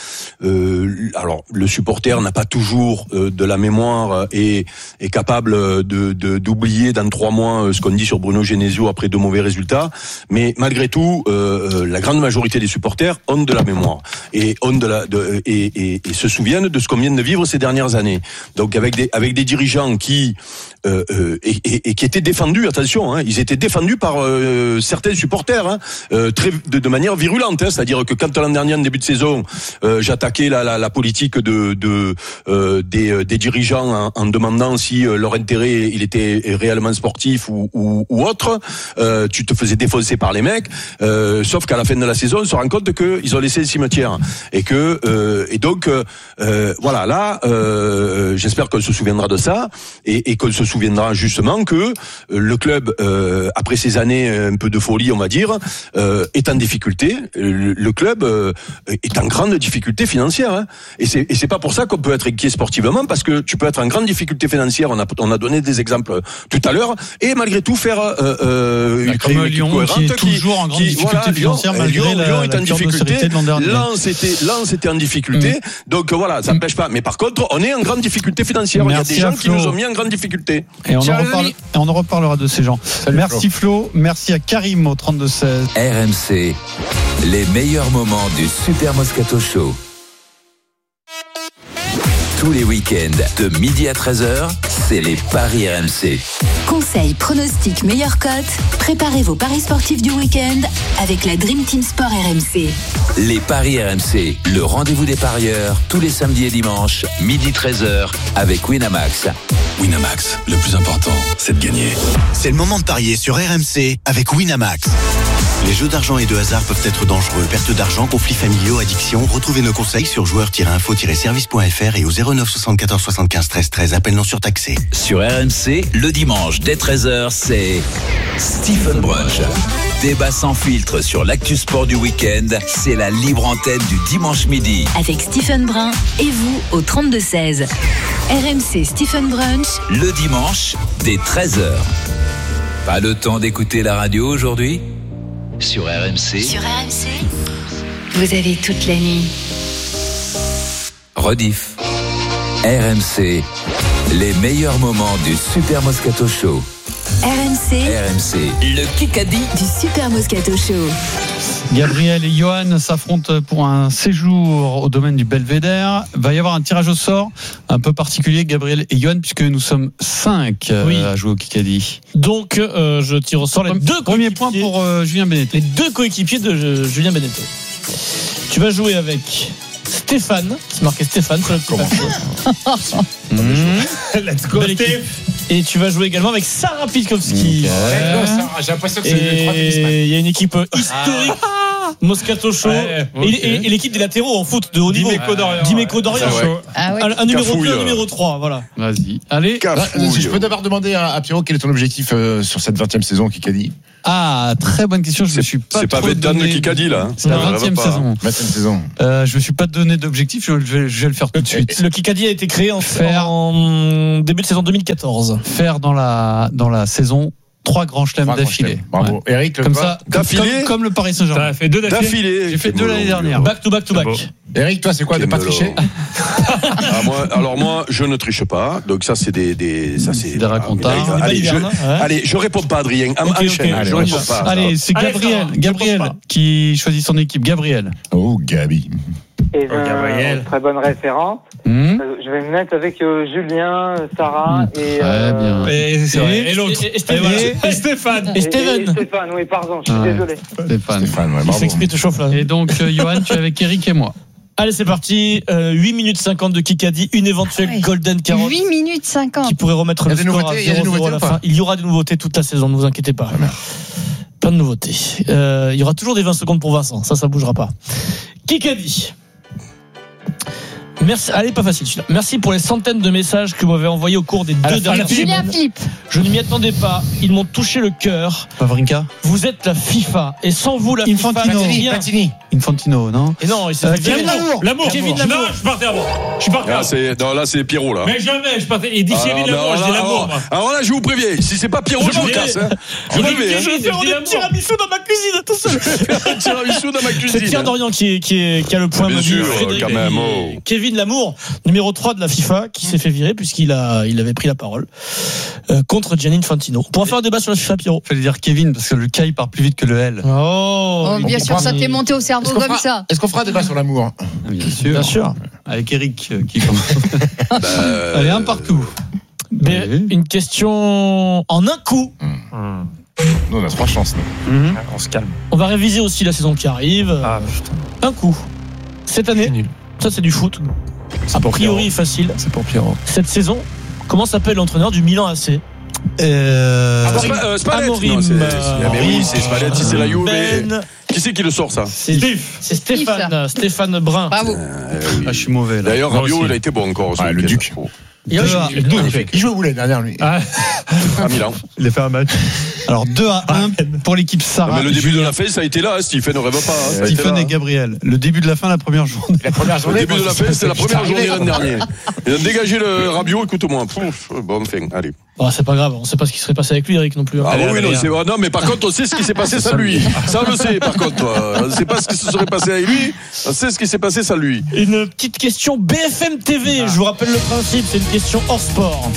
[SPEAKER 1] euh, alors le supporter n'a pas toujours euh, de la mémoire et est capable de, de d'oublier dans trois mois ce qu'on dit sur Bruno Genesio après de mauvais résultats, mais malgré tout, euh, la grande majorité des supporters ont de la mémoire et ont de la de, et, et, et se souviennent de ce qu'on vient de vivre ces dernières années. Donc avec des avec des dirigeants qui euh, euh, et, et, et qui étaient défendus, attention, hein, ils étaient défendus par euh, certains supporters, hein, euh, très De, de manière virulente, hein, c'est-à-dire que quand l'an dernier en début de saison, euh, j'attaquais la, la, la politique de, de euh, des, des dirigeants en, en demandant si euh, leur intérêt il était réellement sportif ou, ou, ou autre, euh, tu te faisais défoncer par les mecs. Euh, sauf qu'à la fin de la saison, on se rend compte que ils ont laissé le cimetière et que euh, et donc euh, voilà là, euh, j'espère qu'on se souviendra de ça et, et qu'on se souviendra justement que euh, le club euh, après ces années un peu de folie, on va dire, euh, est en difficulté, le, le club euh, est en grande difficulté financière, hein. et c'est et c'est pas pour ça qu'on peut être inquiet sportivement, parce que tu peux être en grande difficulté financière. On a on a donné des exemples tout à l'heure, et malgré tout faire euh, euh,
[SPEAKER 2] bah, comme Lyon qui est toujours qui, en grande qui, difficulté voilà, financière Lyon, malgré Lyon, la, Lyon est la en difficulté.
[SPEAKER 1] Lens était Lens était en difficulté, mmh. donc voilà, ça n'empêche pas. Mais par contre, on est en grande difficulté financière. Merci, il y a des gens qui nous ont mis en grande difficulté.
[SPEAKER 2] Et on, en, reparle, et on en reparlera de ces gens. Salut, merci Flo. Flo, merci à Karim au trente-deux seize.
[SPEAKER 7] R M C. Les meilleurs moments du Super Moscato Show. Tous les week-ends, de midi à treize heures, c'est les paris R M C.
[SPEAKER 8] Conseils, pronostics, meilleures cotes. Préparez vos paris sportifs du week-end avec la Dream Team Sport R M C.
[SPEAKER 7] Les paris R M C, le rendez-vous des parieurs, tous les samedis et dimanches, midi treize heures, avec Winamax.
[SPEAKER 19] Winamax, le plus important, c'est de gagner. C'est le moment de parier sur R M C avec Winamax. Les jeux d'argent et de hasard peuvent être dangereux. Perte d'argent, conflits familiaux, addiction. Retrouvez nos conseils sur joueurs tiret info tiret service point f r et au zéro neuf soixante-quatorze soixante-quinze treize treize. Appel non surtaxé.
[SPEAKER 7] Sur R M C, le dimanche dès treize heures, c'est Stephen Brunch. Débat sans filtre sur l'actu sport du week-end. C'est la libre antenne du dimanche midi.
[SPEAKER 8] Avec Stephen Brun et vous au trente-deux seize. R M C Stephen Brunch.
[SPEAKER 7] Le dimanche dès treize heures. Pas le temps d'écouter la radio aujourd'hui ? Sur R M C.
[SPEAKER 8] Sur R M C. Vous avez toute la nuit.
[SPEAKER 7] Rediff. R M C. Les meilleurs moments du Super Moscato Show.
[SPEAKER 8] R M C.
[SPEAKER 7] R M C. Le Kikadi
[SPEAKER 8] du Super Moscato Show.
[SPEAKER 2] Gabriel et Johan s'affrontent pour un séjour au domaine du Belvédère. Il va y avoir un tirage au sort un peu particulier, Gabriel et Johan, puisque nous sommes cinq oui. à jouer au Kikadi.
[SPEAKER 4] Donc, euh, je tire au sort les deux
[SPEAKER 2] premiers points pour euh, Julien Beneteau.
[SPEAKER 4] Les deux coéquipiers de euh, Julien Beneteau. Tu vas jouer avec Stéphane, c'est marqué Stéphane sur le petit papier. mmh. Let's go, Steve. Et tu vas jouer également avec Sarah Pitkowski.
[SPEAKER 2] Okay.
[SPEAKER 3] Ouais, non, Sarah, j'ai l'impression que c'est
[SPEAKER 4] le trois. Il y a une équipe historique. Moscato Show
[SPEAKER 3] ouais, okay.
[SPEAKER 4] et, et, et l'équipe des latéraux en foot de haut niveau.
[SPEAKER 3] Dimeco Dorian.
[SPEAKER 4] Dimeco Dorian.
[SPEAKER 6] Ah ouais.
[SPEAKER 4] Un, un numéro
[SPEAKER 1] Cafouille,
[SPEAKER 4] deux, un
[SPEAKER 1] euh.
[SPEAKER 4] numéro trois, voilà.
[SPEAKER 2] Vas-y. Allez.
[SPEAKER 17] Bah, si je peux d'abord demander à, à Pierrot quel est ton objectif euh, sur cette vingtième saison Kikadi.
[SPEAKER 2] Ah, très bonne question. Je me suis pas.
[SPEAKER 1] C'est pas Vedan le Kikadi là.
[SPEAKER 2] C'est la vingtième saison.
[SPEAKER 17] vingtième saison.
[SPEAKER 2] Euh, je me suis pas donné d'objectif. Je vais, je vais le faire tout de suite.
[SPEAKER 4] Le Kikadi a été créé en,
[SPEAKER 2] Faire.
[SPEAKER 4] en début de saison deux mille quatorze.
[SPEAKER 2] Faire dans la dans la saison trois grands chelems d'affilée.
[SPEAKER 17] Bravo.
[SPEAKER 2] Ouais.
[SPEAKER 17] Eric, le
[SPEAKER 2] comme
[SPEAKER 17] pas.
[SPEAKER 2] ça,
[SPEAKER 1] d'affilée.
[SPEAKER 2] comme, comme le Paris Saint-Germain.
[SPEAKER 3] Ça a fait deux d'affilée.
[SPEAKER 1] D'affilée.
[SPEAKER 2] J'ai fait deux l'année dernière.
[SPEAKER 4] Back to back to back.
[SPEAKER 3] Bon.
[SPEAKER 17] Eric, toi, c'est quoi de pas tricher?
[SPEAKER 1] Ah, moi, alors moi, je ne triche pas. Donc ça, c'est des, des ça c'est
[SPEAKER 2] des racontars.
[SPEAKER 1] Allez, allez, je,
[SPEAKER 4] ouais.
[SPEAKER 1] allez, je réponds pas, Adrien.
[SPEAKER 4] Okay,
[SPEAKER 1] Enchaîne.
[SPEAKER 4] okay.
[SPEAKER 1] Je
[SPEAKER 17] Allez,
[SPEAKER 1] réponds
[SPEAKER 17] va.
[SPEAKER 1] pas.
[SPEAKER 2] Allez, c'est
[SPEAKER 4] Allez,
[SPEAKER 2] Gabriel,
[SPEAKER 4] Sarah,
[SPEAKER 2] Gabriel qui choisit son équipe. Gabriel.
[SPEAKER 17] Oh, Gabi.
[SPEAKER 20] Et ben,
[SPEAKER 3] Gabriel.
[SPEAKER 20] très bonne référence.
[SPEAKER 2] Mmh.
[SPEAKER 20] Euh, je vais me mettre avec euh, Julien, Sarah
[SPEAKER 2] Mmh.
[SPEAKER 20] et,
[SPEAKER 2] Très
[SPEAKER 20] euh,
[SPEAKER 2] bien.
[SPEAKER 3] Et, c'est vrai.
[SPEAKER 4] Et-
[SPEAKER 3] Et l'autre.
[SPEAKER 4] et- et Stéphane.
[SPEAKER 3] Et Stéphane.
[SPEAKER 4] Et
[SPEAKER 20] et-
[SPEAKER 4] Steven.
[SPEAKER 20] et Stéphane, oui, pardon, je suis
[SPEAKER 2] Ouais.
[SPEAKER 20] désolé.
[SPEAKER 2] Stéphane.
[SPEAKER 17] Stéphane, ouais,
[SPEAKER 4] Il
[SPEAKER 17] bravo.
[SPEAKER 4] s'exprime, te chauffe là.
[SPEAKER 2] Et donc, euh, Johan, tu es avec Eric et moi.
[SPEAKER 4] Allez, c'est parti. Euh, huit minutes cinquante de Kikadi. Une éventuelle
[SPEAKER 6] Ah ouais.
[SPEAKER 4] Golden Carotte
[SPEAKER 6] huit minutes cinquante.
[SPEAKER 4] qui pourrait remettre
[SPEAKER 17] Il y a
[SPEAKER 4] le
[SPEAKER 17] des
[SPEAKER 4] score
[SPEAKER 17] nouveautés,
[SPEAKER 4] à
[SPEAKER 17] il y a des
[SPEAKER 4] zéro zéro à
[SPEAKER 17] nouveautés
[SPEAKER 4] la
[SPEAKER 17] ou pas
[SPEAKER 4] fin. Il y aura des nouveautés toute la saison, ne vous inquiétez pas. Plein de nouveautés. Euh, il y aura toujours des vingt secondes pour Vincent. Ça, ça bougera pas. Kikadi. Merci. Allez, pas facile celui-là. Merci pour les centaines de messages que vous m'avez envoyés au cours des
[SPEAKER 3] À
[SPEAKER 4] deux
[SPEAKER 3] la- à la
[SPEAKER 4] dernières
[SPEAKER 3] Philippe.
[SPEAKER 6] Julien
[SPEAKER 4] semaines.
[SPEAKER 6] Philippe.
[SPEAKER 4] Je ne m'y attendais pas. Ils m'ont touché le cœur.
[SPEAKER 2] Pavrinka.
[SPEAKER 4] Vous êtes la FIFA. Et sans vous, la
[SPEAKER 2] Infantino.
[SPEAKER 4] FIFA. rien.
[SPEAKER 17] Platini.
[SPEAKER 2] Infantino, non?
[SPEAKER 4] Et non, c'est
[SPEAKER 2] Euh,
[SPEAKER 4] Kevin Lamour.
[SPEAKER 3] L'amour.
[SPEAKER 4] Kevin
[SPEAKER 3] Non,
[SPEAKER 4] Lamour.
[SPEAKER 3] je partais avant. Je partais
[SPEAKER 1] Là,
[SPEAKER 3] avant.
[SPEAKER 1] c'est, non, là, c'est Pierrot, là.
[SPEAKER 3] Mais jamais, je partais. Il dit
[SPEAKER 1] Ah,
[SPEAKER 3] Kevin
[SPEAKER 1] non,
[SPEAKER 3] Lamour, je
[SPEAKER 1] alors,
[SPEAKER 3] dis l'amour.
[SPEAKER 1] alors,
[SPEAKER 3] moi.
[SPEAKER 1] alors là, je vous préviens. Si c'est pas Pierrot, je,
[SPEAKER 3] Je
[SPEAKER 1] me
[SPEAKER 3] dis-
[SPEAKER 1] casse. Hein. Je
[SPEAKER 3] je
[SPEAKER 1] vous
[SPEAKER 3] dis-
[SPEAKER 1] préviens.
[SPEAKER 3] je
[SPEAKER 4] Je vais faire
[SPEAKER 3] dis
[SPEAKER 4] des
[SPEAKER 3] l'amour.
[SPEAKER 4] tiramisu dans ma cuisine, tout seul.
[SPEAKER 1] Un tiramisu dans ma
[SPEAKER 4] C'est
[SPEAKER 1] cuisine.
[SPEAKER 4] Pierre Dorian qui, est, qui, est, qui a le point
[SPEAKER 1] Bien
[SPEAKER 4] mobile.
[SPEAKER 1] sûr,
[SPEAKER 4] Frédéric
[SPEAKER 1] quand même,
[SPEAKER 4] et
[SPEAKER 1] oh.
[SPEAKER 4] Kevin Lamour, numéro trois de la FIFA, qui s'est fait virer puisqu'il a, il avait pris la parole euh, contre Gianni Infantino. On pourra faire un débat sur la FIFA, Pierrot.
[SPEAKER 2] Fallait dire Kevin parce que le K il part plus vite que le L.
[SPEAKER 4] Oh,
[SPEAKER 6] Oh, bien sûr, ça t'est monté au cerveau
[SPEAKER 17] Est-ce qu'on
[SPEAKER 6] comme
[SPEAKER 17] fera-
[SPEAKER 6] ça.
[SPEAKER 17] Est-ce qu'on fera un débat sur l'amour?
[SPEAKER 2] Bien sûr.
[SPEAKER 4] bien sûr.
[SPEAKER 2] Avec Eric euh, qui commence.
[SPEAKER 1] Bah,
[SPEAKER 2] Allez, un partout.
[SPEAKER 4] Mais
[SPEAKER 2] Allez.
[SPEAKER 4] une question en un coup.
[SPEAKER 17] Nous, on a trois chances. nous.
[SPEAKER 2] Mhm.
[SPEAKER 3] On se calme.
[SPEAKER 4] On va réviser aussi la saison qui arrive.
[SPEAKER 3] Ah, putain.
[SPEAKER 4] Un coup. Cette année,
[SPEAKER 3] C'est nul.
[SPEAKER 4] ça c'est du foot. A priori facile.
[SPEAKER 3] C'est pour Pierrot.
[SPEAKER 4] Cette saison, comment s'appelle l'entraîneur du Milan A C?
[SPEAKER 2] Euh...
[SPEAKER 1] Ah, Spa- euh, Spalletti.
[SPEAKER 4] Amorim.
[SPEAKER 1] Non, c'est-
[SPEAKER 4] Euh,
[SPEAKER 1] Ah, mais oui, c'est Spalletti, c'est la Juve.
[SPEAKER 4] Ben.
[SPEAKER 1] Qui c'est qui le sort, ça?
[SPEAKER 4] C'est c'est Stéphane, Stéphane Brun.
[SPEAKER 6] Bravo.
[SPEAKER 1] Euh, oui.
[SPEAKER 2] Ah, je suis mauvais là.
[SPEAKER 1] D'ailleurs,
[SPEAKER 3] Moi
[SPEAKER 1] Rabiot,
[SPEAKER 3] aussi.
[SPEAKER 1] il a été bon encore. ce
[SPEAKER 17] Ouais, le
[SPEAKER 1] week-end.
[SPEAKER 17] Duc.
[SPEAKER 4] Il a
[SPEAKER 2] Deux
[SPEAKER 4] joué-
[SPEAKER 2] à-
[SPEAKER 17] Le Duc, il fait- il joue au boulet l'année dernière, lui.
[SPEAKER 3] Ah,
[SPEAKER 1] À Milan.
[SPEAKER 3] il a fait un match.
[SPEAKER 2] Alors deux à un pour l'équipe
[SPEAKER 1] Non,
[SPEAKER 2] Sarah.
[SPEAKER 1] mais le début de
[SPEAKER 2] Julien,
[SPEAKER 1] la fin, ça a été là, hein, Stephen ne rêve pas. hein, ça a été
[SPEAKER 2] Stephen
[SPEAKER 1] là,
[SPEAKER 2] et
[SPEAKER 1] hein.
[SPEAKER 2] Gabriel. Le début de la fin, la première journée.
[SPEAKER 17] La première
[SPEAKER 1] Le
[SPEAKER 17] journée.
[SPEAKER 1] début de la fin, c'était la première journée l'année
[SPEAKER 17] dernière.
[SPEAKER 1] dernière. Ils ont dégagé le Rabiot, écoute-moi. Pouf, bon, enfin, allez.
[SPEAKER 4] Oh, c'est pas grave, on sait pas ce qui serait passé avec lui, Eric, non plus.
[SPEAKER 1] Ah
[SPEAKER 3] Allez,
[SPEAKER 1] bon, oui,
[SPEAKER 3] allez,
[SPEAKER 1] non,
[SPEAKER 3] hein.
[SPEAKER 1] c'est- ah, non, mais par contre, on sait ce qui s'est passé sans lui. Ça, on le sait, par contre. euh, On ne sait pas ce qui se serait passé avec lui. On sait ce qui s'est passé sans lui.
[SPEAKER 4] Une petite question B F M T V. Je vous rappelle le principe, c'est une question hors sport.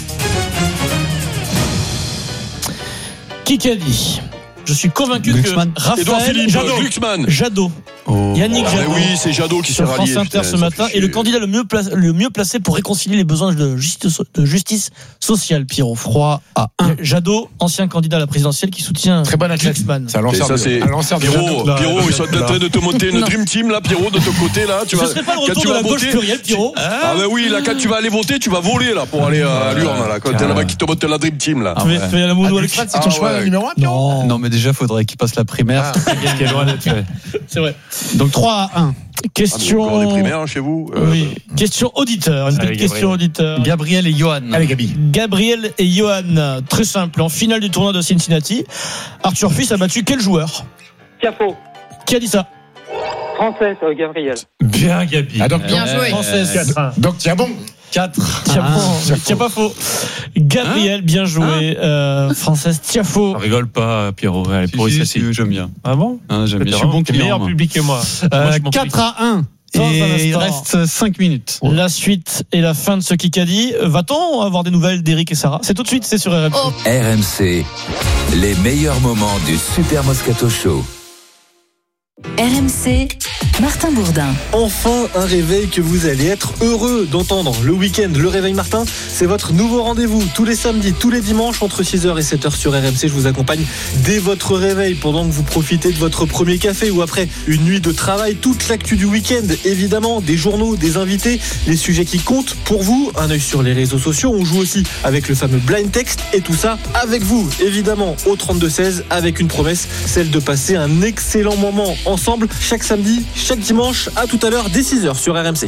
[SPEAKER 4] Qui qu'a dit? Je suis convaincu
[SPEAKER 2] Glucksmann.
[SPEAKER 4] que
[SPEAKER 1] Édouard
[SPEAKER 4] Raphaël
[SPEAKER 1] Philippe,
[SPEAKER 4] Jadot,
[SPEAKER 1] Glucksmann.
[SPEAKER 4] Jadot,
[SPEAKER 2] Oh.
[SPEAKER 4] Yannick
[SPEAKER 1] Ah, mais
[SPEAKER 4] Jadot,
[SPEAKER 1] oui, c'est Jadot qui s'est
[SPEAKER 4] sur
[SPEAKER 1] rallié.
[SPEAKER 4] France Inter
[SPEAKER 1] putain,
[SPEAKER 4] ce
[SPEAKER 1] ça
[SPEAKER 4] matin
[SPEAKER 1] fait
[SPEAKER 4] est le
[SPEAKER 1] chier.
[SPEAKER 4] candidat le mieux, placé, le mieux placé pour réconcilier les besoins de justice, de justice sociale, Pierrot.
[SPEAKER 2] trois à un.
[SPEAKER 4] Jadot, ancien candidat à la présidentielle qui soutient
[SPEAKER 17] Très bon athlète.
[SPEAKER 4] Glucksmann.
[SPEAKER 17] C'est un
[SPEAKER 1] Et
[SPEAKER 17] lanceur
[SPEAKER 1] ça,
[SPEAKER 17] de-
[SPEAKER 1] c'est
[SPEAKER 17] un lanceur de
[SPEAKER 1] Pierrot,
[SPEAKER 17] Jadot.
[SPEAKER 1] Pierrot, ils sont en train de te monter une
[SPEAKER 6] Non.
[SPEAKER 1] dream team là, Pierrot, de ton côté là. Tu
[SPEAKER 4] Ce
[SPEAKER 1] vas,
[SPEAKER 4] serait pas le
[SPEAKER 1] quand
[SPEAKER 4] retour
[SPEAKER 1] tu
[SPEAKER 4] de
[SPEAKER 1] vas
[SPEAKER 4] la gauche
[SPEAKER 1] voter,
[SPEAKER 4] plurielle, Pierrot?
[SPEAKER 1] Ah bah oui, là quand tu vas aller voter, tu vas voler là pour aller à l'urne là. Quand t'es là-bas qui te monte la dream team là.
[SPEAKER 4] Tu fais- tu fais la mono
[SPEAKER 17] Ah,
[SPEAKER 4] avec-
[SPEAKER 17] Glucksmann, c'est
[SPEAKER 1] Ah,
[SPEAKER 17] ton choix
[SPEAKER 1] ouais.
[SPEAKER 17] numéro un, Pierrot?
[SPEAKER 4] Non,
[SPEAKER 2] Non, mais déjà, faudrait qu'il passe la primaire.
[SPEAKER 3] Qui est loin d'être fait.
[SPEAKER 4] c'est vrai.
[SPEAKER 2] Donc trois à un.
[SPEAKER 1] Ah, mais
[SPEAKER 4] Question.
[SPEAKER 1] encore des primaires chez vous. euh,
[SPEAKER 4] Oui. Question auditeur. Une
[SPEAKER 3] Allez,
[SPEAKER 4] petite question
[SPEAKER 3] Gabriel.
[SPEAKER 4] auditeur.
[SPEAKER 2] Gabriel et Johan.
[SPEAKER 17] Allez, Gabi.
[SPEAKER 4] Gabriel et Johan, très simple. En finale du tournoi de Cincinnati, Arthur Fils a battu quel joueur?
[SPEAKER 20] Tiafo,
[SPEAKER 4] Qui a dit ça?
[SPEAKER 20] française, euh, Gabriel.
[SPEAKER 3] Bien, Gabi.
[SPEAKER 17] Ah, donc,
[SPEAKER 6] Bien joué.
[SPEAKER 4] Française.
[SPEAKER 3] quatre un.
[SPEAKER 17] donc, tiens bon.
[SPEAKER 2] quatre.
[SPEAKER 4] Tiens,
[SPEAKER 2] Ah,
[SPEAKER 4] pas- tiens pas faux. Gabriel, bien joué. Euh, française, tiens faux.
[SPEAKER 3] On rigole pas, Pierrot. Allez,
[SPEAKER 2] Si,
[SPEAKER 3] pour
[SPEAKER 2] si,
[SPEAKER 3] ça,
[SPEAKER 2] si, j'aime bien.
[SPEAKER 3] Ah bon?
[SPEAKER 2] Hein, j'aime bien. Je suis
[SPEAKER 3] Pierrot,
[SPEAKER 2] bon
[SPEAKER 3] t'es
[SPEAKER 2] client.
[SPEAKER 3] meilleur
[SPEAKER 2] moi.
[SPEAKER 3] public que moi. Moi,
[SPEAKER 2] Euh,
[SPEAKER 3] je m'en
[SPEAKER 2] quatre
[SPEAKER 3] fiche.
[SPEAKER 2] à un.
[SPEAKER 4] Dans un
[SPEAKER 2] Et il
[SPEAKER 4] instant.
[SPEAKER 2] reste cinq minutes.
[SPEAKER 4] La suite et la fin de ce Kikadi. Va-t-on avoir des nouvelles d'Eric et Sarah? C'est tout de suite, c'est sur R M C.
[SPEAKER 6] Oh.
[SPEAKER 7] R M C, les meilleurs moments du Super Moscato Show.
[SPEAKER 8] R M C, Martin Bourdin.
[SPEAKER 21] Enfin un réveil que vous allez être heureux d'entendre. Le week-end, le réveil Martin, c'est votre nouveau rendez-vous. Tous les samedis, tous les dimanches, entre six heures et sept heures sur R M C, je vous accompagne dès votre réveil, pendant que vous profitez de votre premier café ou après une nuit de travail. Toute l'actu du week-end, évidemment, des journaux, des invités, les sujets qui comptent pour vous. Un œil sur les réseaux sociaux, on joue aussi avec le fameux blind text et tout ça avec vous, évidemment, au trente-deux seize, avec une promesse, celle de passer un excellent moment ensemble chaque samedi, chaque dimanche. À tout à l'heure dès six heures sur R M C.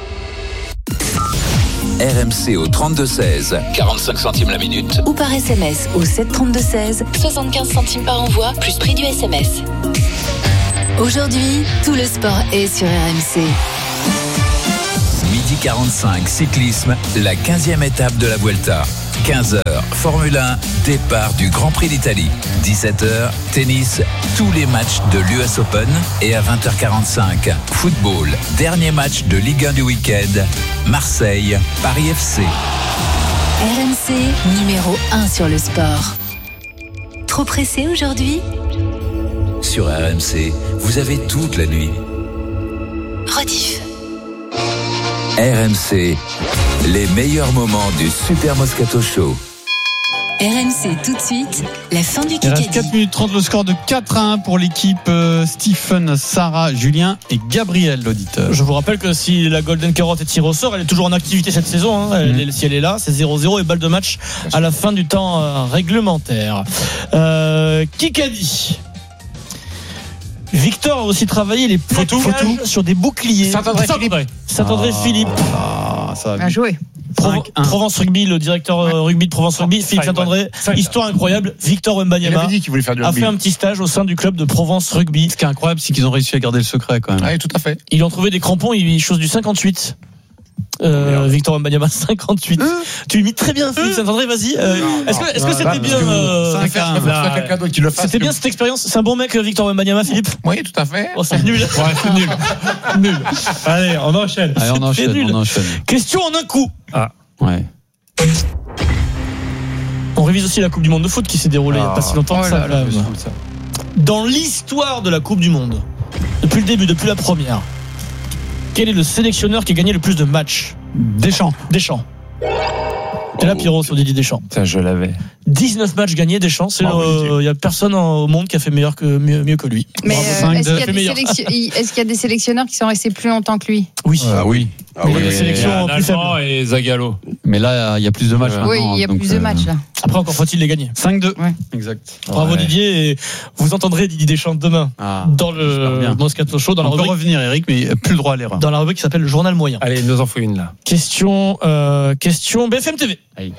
[SPEAKER 7] R M C au trente-deux seize, quarante-cinq centimes la minute.
[SPEAKER 8] Ou par S M S au sept trente-deux seize, soixante-quinze centimes par envoi, plus prix du S M S. Aujourd'hui, tout le sport est sur R M C.
[SPEAKER 7] Midi quarante-cinq, cyclisme, la quinzième étape de la Vuelta. quinze heures, Formule un, départ du Grand Prix d'Italie. dix-sept heures, tennis, tous les matchs de l'U S Open. Et à vingt heures quarante-cinq, football, dernier match de Ligue un du week-end, Marseille, Paris F C.
[SPEAKER 8] R M C, numéro un sur le sport. Trop pressé aujourd'hui ?
[SPEAKER 7] Sur R M C, vous avez toute la nuit.
[SPEAKER 8] Rediff.
[SPEAKER 7] R M C, les meilleurs moments du Super Moscato Show.
[SPEAKER 8] R M C tout de suite, la fin du
[SPEAKER 2] Il reste
[SPEAKER 8] Kikadi.
[SPEAKER 2] quatre minutes trente, le score de quatre à un pour l'équipe euh, Stephen, Sarah, Julien et Gabriel, l'auditeur.
[SPEAKER 4] Je vous rappelle que si la Golden Carotte est tirée au sort, elle est toujours en activité cette saison. Hein. Elle, mmh. Si elle est là, c'est zéro zéro et balle de match à la fin du temps euh, réglementaire. Euh, Kikadi. Victor a aussi travaillé les plaquages sur des boucliers.
[SPEAKER 5] Saint-André-Philippe.
[SPEAKER 4] Saint-André-Philippe.
[SPEAKER 2] Ah, ça
[SPEAKER 6] Bien joué.
[SPEAKER 4] Pro- Provence Rugby, le directeur euh, rugby de Provence Rugby, Philippe Saint-André. Histoire incroyable. Victor Wembanyama a fait un petit stage au sein du club de Provence Rugby.
[SPEAKER 2] Ce qui est incroyable, c'est qu'ils ont réussi à garder le secret quand même.
[SPEAKER 5] Oui, tout à fait.
[SPEAKER 4] Ils ont trouvé des crampons, ils chose du cinquante-huit. Euh, Victor Wembanyama cinquante-huit. Mmh. Tu imites très bien Philippe Saint-André, vas-y. Euh, non, est-ce que, est-ce que c'était bien euh, C'était bien cette expérience. C'est un bon mec, Victor Wembanyama, Philippe.
[SPEAKER 5] Oui, tout à fait.
[SPEAKER 4] Oh, c'est nul.
[SPEAKER 2] Ouais, c'est nul.
[SPEAKER 4] Nul. Allez, on enchaîne.
[SPEAKER 2] Allez, on enchaîne, on enchaîne.
[SPEAKER 4] Question en un coup.
[SPEAKER 2] Ah, ouais.
[SPEAKER 4] On révise aussi la Coupe du Monde de foot qui s'est déroulée il n'y a pas si longtemps
[SPEAKER 2] oh
[SPEAKER 4] que ça.
[SPEAKER 2] Là, là, ça.
[SPEAKER 4] Dans l'histoire de la Coupe du Monde, depuis le début, depuis la première, quel est le sélectionneur qui a gagné le plus de matchs ?
[SPEAKER 2] Deschamps.
[SPEAKER 4] Deschamps. T'es là, Pierrot, sur Didier Deschamps.
[SPEAKER 3] Ça, je l'avais.
[SPEAKER 4] dix-neuf matchs gagnés, Deschamps. Il n'y a personne au monde qui a fait meilleur que, mieux, mieux que lui.
[SPEAKER 6] Mais euh, est-ce, qu'il y a des sélection... est-ce qu'il y a des sélectionneurs qui sont restés plus longtemps que lui ?
[SPEAKER 4] Oui.
[SPEAKER 2] Ah oui.
[SPEAKER 4] Ah oui. Des sélections plus faibles.
[SPEAKER 3] Et Zagallo.
[SPEAKER 2] Mais là, il y a plus de matchs.
[SPEAKER 6] Oui, il y a
[SPEAKER 2] donc,
[SPEAKER 6] plus de matchs là.
[SPEAKER 4] Après, encore faut-il les gagner.
[SPEAKER 2] cinq deux.
[SPEAKER 6] Ouais.
[SPEAKER 2] Exact.
[SPEAKER 4] Bravo
[SPEAKER 2] ouais.
[SPEAKER 4] Didier. Et vous entendrez Didier Deschamps demain
[SPEAKER 2] ah,
[SPEAKER 4] dans le Moscato Show. Dans
[SPEAKER 2] On
[SPEAKER 4] la
[SPEAKER 2] peut
[SPEAKER 4] rubrique...
[SPEAKER 2] revenir, Eric, mais plus le droit à l'erreur.
[SPEAKER 4] Dans la rubrique qui s'appelle le journal moyen.
[SPEAKER 3] Allez, nous en faut une là.
[SPEAKER 4] Question, euh, question B F M T V.
[SPEAKER 2] Allez.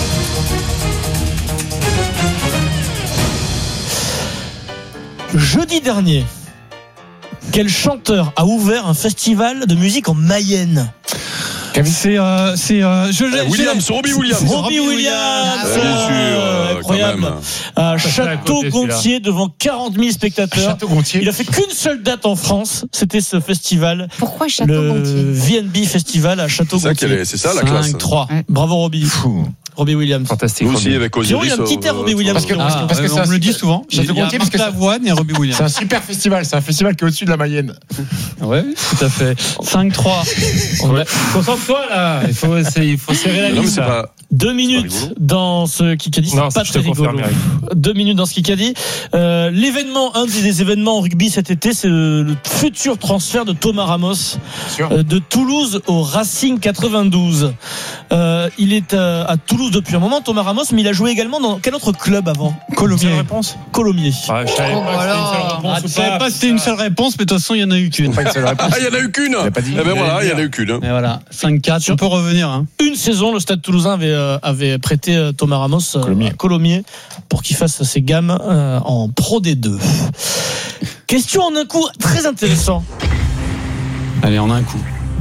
[SPEAKER 4] Jeudi dernier, quel chanteur a ouvert un festival de musique en Mayenne ?
[SPEAKER 2] C'est, euh, c'est, euh, je l'ai.
[SPEAKER 1] Eh, Williams, Robbie Williams.
[SPEAKER 4] Robbie Williams.
[SPEAKER 1] Ah, bien sûr, euh,
[SPEAKER 4] incroyable. À Château-Gontier devant quarante mille spectateurs.
[SPEAKER 5] Château-Gontier.
[SPEAKER 4] Il a fait qu'une seule date en France. C'était ce festival.
[SPEAKER 6] Pourquoi Château-Gontier ?
[SPEAKER 4] Le V N B Festival à Château-Gontier.
[SPEAKER 1] C'est ça, la classe.
[SPEAKER 4] cinq trois. Bravo Robbie.
[SPEAKER 5] Fou.
[SPEAKER 4] Robbie Williams.
[SPEAKER 3] Fantastique.
[SPEAKER 1] Nous aussi avec Osiris.
[SPEAKER 4] Il y a un petit air Robbie Williams.
[SPEAKER 5] Parce que, parce que, parce que
[SPEAKER 2] on me le dit souvent.
[SPEAKER 5] Château-Gontier, parce que
[SPEAKER 2] Lavoine et Robbie Williams.
[SPEAKER 5] C'est un super festival. C'est un festival qui est au-dessus de la Mayenne.
[SPEAKER 2] Ouais, tout à fait. cinq trois.
[SPEAKER 3] Concentre-toi là. Il faut, il faut serrer la liste.
[SPEAKER 4] Deux minutes dans ce Kikadi, c'est
[SPEAKER 3] non,
[SPEAKER 4] pas très rigolo. Deux minutes dans ce Kikadi. Euh, l'événement, un des événements en rugby cet été, c'est le, le futur transfert de Thomas Ramos euh, de Toulouse au Racing quatre-vingt-douze. Euh, il est à, à Toulouse depuis un moment, Thomas Ramos, mais il a joué également dans quel autre club avant ?
[SPEAKER 2] Colomiers.
[SPEAKER 4] Une réponse ? Colomiers.
[SPEAKER 3] Ah, je savais pas
[SPEAKER 2] que c'était une seule réponse. Je savais pas si c'était une seule réponse, mais de toute façon, il y en a eu qu'une.
[SPEAKER 1] Ah, il y en a eu qu'une. Eh ben voilà, il y en a eu qu'une.
[SPEAKER 2] Et voilà, cinq quatre. On peut revenir. Hein.
[SPEAKER 4] Une saison, le Stade Toulousain avait, euh, avait prêté euh, Thomas Ramos euh,
[SPEAKER 5] Colomiers.
[SPEAKER 4] à Colomiers pour qu'il fasse ses gammes euh, en Pro D deux. Question en un coup très intéressant.
[SPEAKER 2] Allez, en un coup.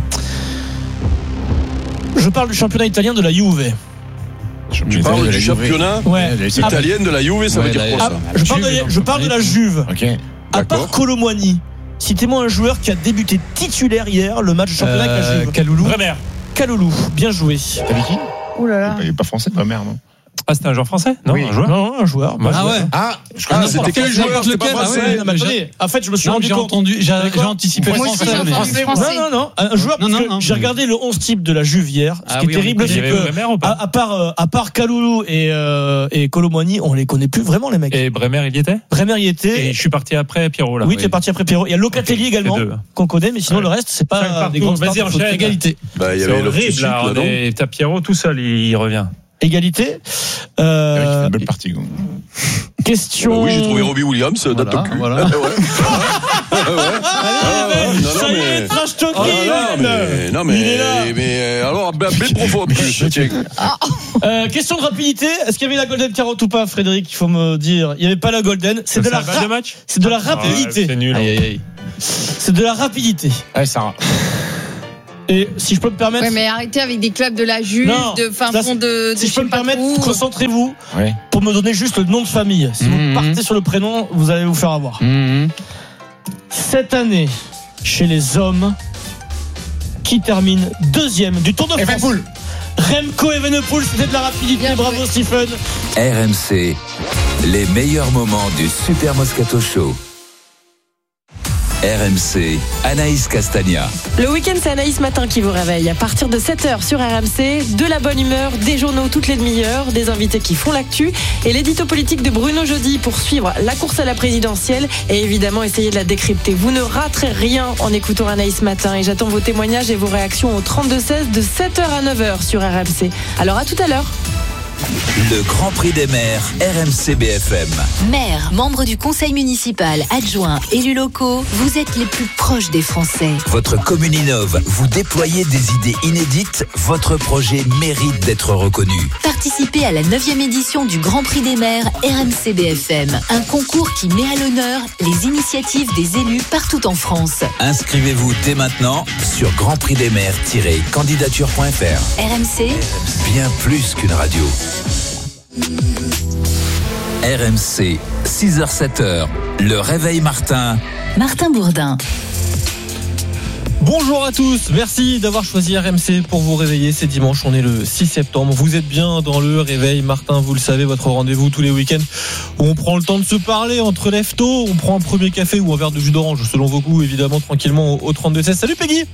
[SPEAKER 4] Je parle du championnat italien de la Juve.
[SPEAKER 1] Tu parles du championnat
[SPEAKER 4] ouais.
[SPEAKER 1] italien de la Juve, ça
[SPEAKER 2] ouais,
[SPEAKER 1] veut dire quoi
[SPEAKER 4] ah,
[SPEAKER 1] ça
[SPEAKER 4] Je parle de, je parle de la Juve.
[SPEAKER 5] Ok.
[SPEAKER 4] À part Colomboigny, citez-moi un joueur qui a débuté titulaire hier le match de championnat avec la Juve.
[SPEAKER 2] Kaloulou.
[SPEAKER 4] Bremer. Kaloulou, bien joué.
[SPEAKER 5] T'as dit qui ?
[SPEAKER 6] Ouh là là.
[SPEAKER 5] Il n'est pas français, pas merde, non ?
[SPEAKER 3] Ah, c'était un joueur français ? Non,
[SPEAKER 5] oui.
[SPEAKER 3] un joueur.
[SPEAKER 4] Non, un joueur.
[SPEAKER 2] Moi, ah ouais.
[SPEAKER 5] Ah, je
[SPEAKER 1] ah c'était quel joueur ? C'était pas français.
[SPEAKER 4] Non, mais attendez, en fait, je me suis
[SPEAKER 2] non,
[SPEAKER 4] rendu
[SPEAKER 2] j'ai
[SPEAKER 4] compte.
[SPEAKER 2] entendu, j'ai, j'ai anticipé
[SPEAKER 6] Moi
[SPEAKER 2] français.
[SPEAKER 6] aussi,
[SPEAKER 2] Mais...
[SPEAKER 6] français,
[SPEAKER 4] français. Non, non, non. Un joueur.
[SPEAKER 2] Non, non, non,
[SPEAKER 4] j'ai regardé le onze type de la Juve hier. Ce
[SPEAKER 2] ah,
[SPEAKER 4] qui
[SPEAKER 2] oui,
[SPEAKER 4] est terrible, c'est que à, à part euh, à part Kaloulou et euh, et Colomboigny, on les connaît plus vraiment les mecs.
[SPEAKER 3] Et Bremer, il y était ?
[SPEAKER 4] Bremer y était.
[SPEAKER 3] Et je suis parti après Pierrot là.
[SPEAKER 4] Oui, tu es parti après Pierrot. Il y a Locatelli okay, également qu'on connaît, mais sinon le reste, c'est pas des grandes
[SPEAKER 3] Vas-y, enchaîne.
[SPEAKER 4] Égalité.
[SPEAKER 1] Bah, il y
[SPEAKER 3] c'est
[SPEAKER 1] avait
[SPEAKER 3] horrible là. T'as Pierrot tout seul, il revient.
[SPEAKER 4] Égalité.
[SPEAKER 17] Euh... Il fait une belle partie.
[SPEAKER 4] Question.
[SPEAKER 1] Bah oui, j'ai trouvé Robbie Williams, voilà, date au cul.
[SPEAKER 4] Voilà.
[SPEAKER 1] ouais. ouais.
[SPEAKER 4] Allez, non, ça y est, trash talking.
[SPEAKER 1] Non, mais, non, mais,
[SPEAKER 4] il est là.
[SPEAKER 1] mais alors, belle profond en plus.
[SPEAKER 4] euh, question de rapidité. Est-ce qu'il y avait la Golden Carotte ou pas, Frédéric? Il faut me dire. Il n'y avait pas la Golden. C'est de la, ra- de match c'est de la rapidité.
[SPEAKER 3] Ah, c'est nul.
[SPEAKER 4] Aïe, aïe, aïe. C'est de la rapidité.
[SPEAKER 17] Allez, Sarah.
[SPEAKER 4] Et si je peux me permettre.
[SPEAKER 6] Ouais, mais arrêtez avec des clubs de la Juve,
[SPEAKER 4] non,
[SPEAKER 6] de fin
[SPEAKER 4] là,
[SPEAKER 6] fond de, de.
[SPEAKER 4] Si je peux me permettre,
[SPEAKER 6] où.
[SPEAKER 4] concentrez-vous
[SPEAKER 17] ouais.
[SPEAKER 4] pour me donner juste le nom de famille. Si mmh. vous partez sur le prénom, vous allez vous faire avoir.
[SPEAKER 17] Mmh.
[SPEAKER 4] Cette année, chez les hommes, qui termine deuxième du Tour de France.
[SPEAKER 17] Evenepoel.
[SPEAKER 4] Remco Evenepoel, c'était de la rapidité. Bien Bravo joué. Stephen.
[SPEAKER 7] R M C, les meilleurs moments du Super Moscato Show. R M C, Anaïs Castagna.
[SPEAKER 9] Le week-end, c'est Anaïs Matin qui vous réveille. À partir de sept heures sur R M C, de la bonne humeur, des journaux toutes les demi-heures, des invités qui font l'actu et l'édito politique de Bruno Jeudi pour suivre la course à la présidentielle et évidemment essayer de la décrypter. Vous ne raterez rien en écoutant Anaïs Matin et j'attends vos témoignages et vos réactions au trente-deux seize de sept heures à neuf heures sur R M C. Alors à tout à l'heure.
[SPEAKER 7] Le Grand Prix des maires, R M C B F M.
[SPEAKER 8] Maires, membres du conseil municipal, adjoints, élus locaux, vous êtes les plus proches des Français.
[SPEAKER 7] Votre commune innove, vous déployez des idées inédites, votre projet mérite d'être reconnu.
[SPEAKER 8] Participez à la neuvième édition du Grand Prix des maires R M C B F M, un concours qui met à l'honneur les initiatives des élus partout en France.
[SPEAKER 7] Inscrivez-vous dès maintenant sur grand prix des maires tiret candidature point f r.
[SPEAKER 8] R M C,
[SPEAKER 7] bien plus qu'une radio. R M C, six heures sept heures, le réveil Martin.
[SPEAKER 8] Martin Bourdin.
[SPEAKER 21] Bonjour à tous, merci d'avoir choisi R M C pour vous réveiller. C'est dimanche, on est le six septembre. Vous êtes bien dans le réveil Martin, vous le savez, votre rendez-vous tous les week-ends où on prend le temps de se parler entre lève-tôt, on prend un premier café ou un verre de jus d'orange, selon vos goûts, évidemment, tranquillement au trente-deux seize. Salut Peggy.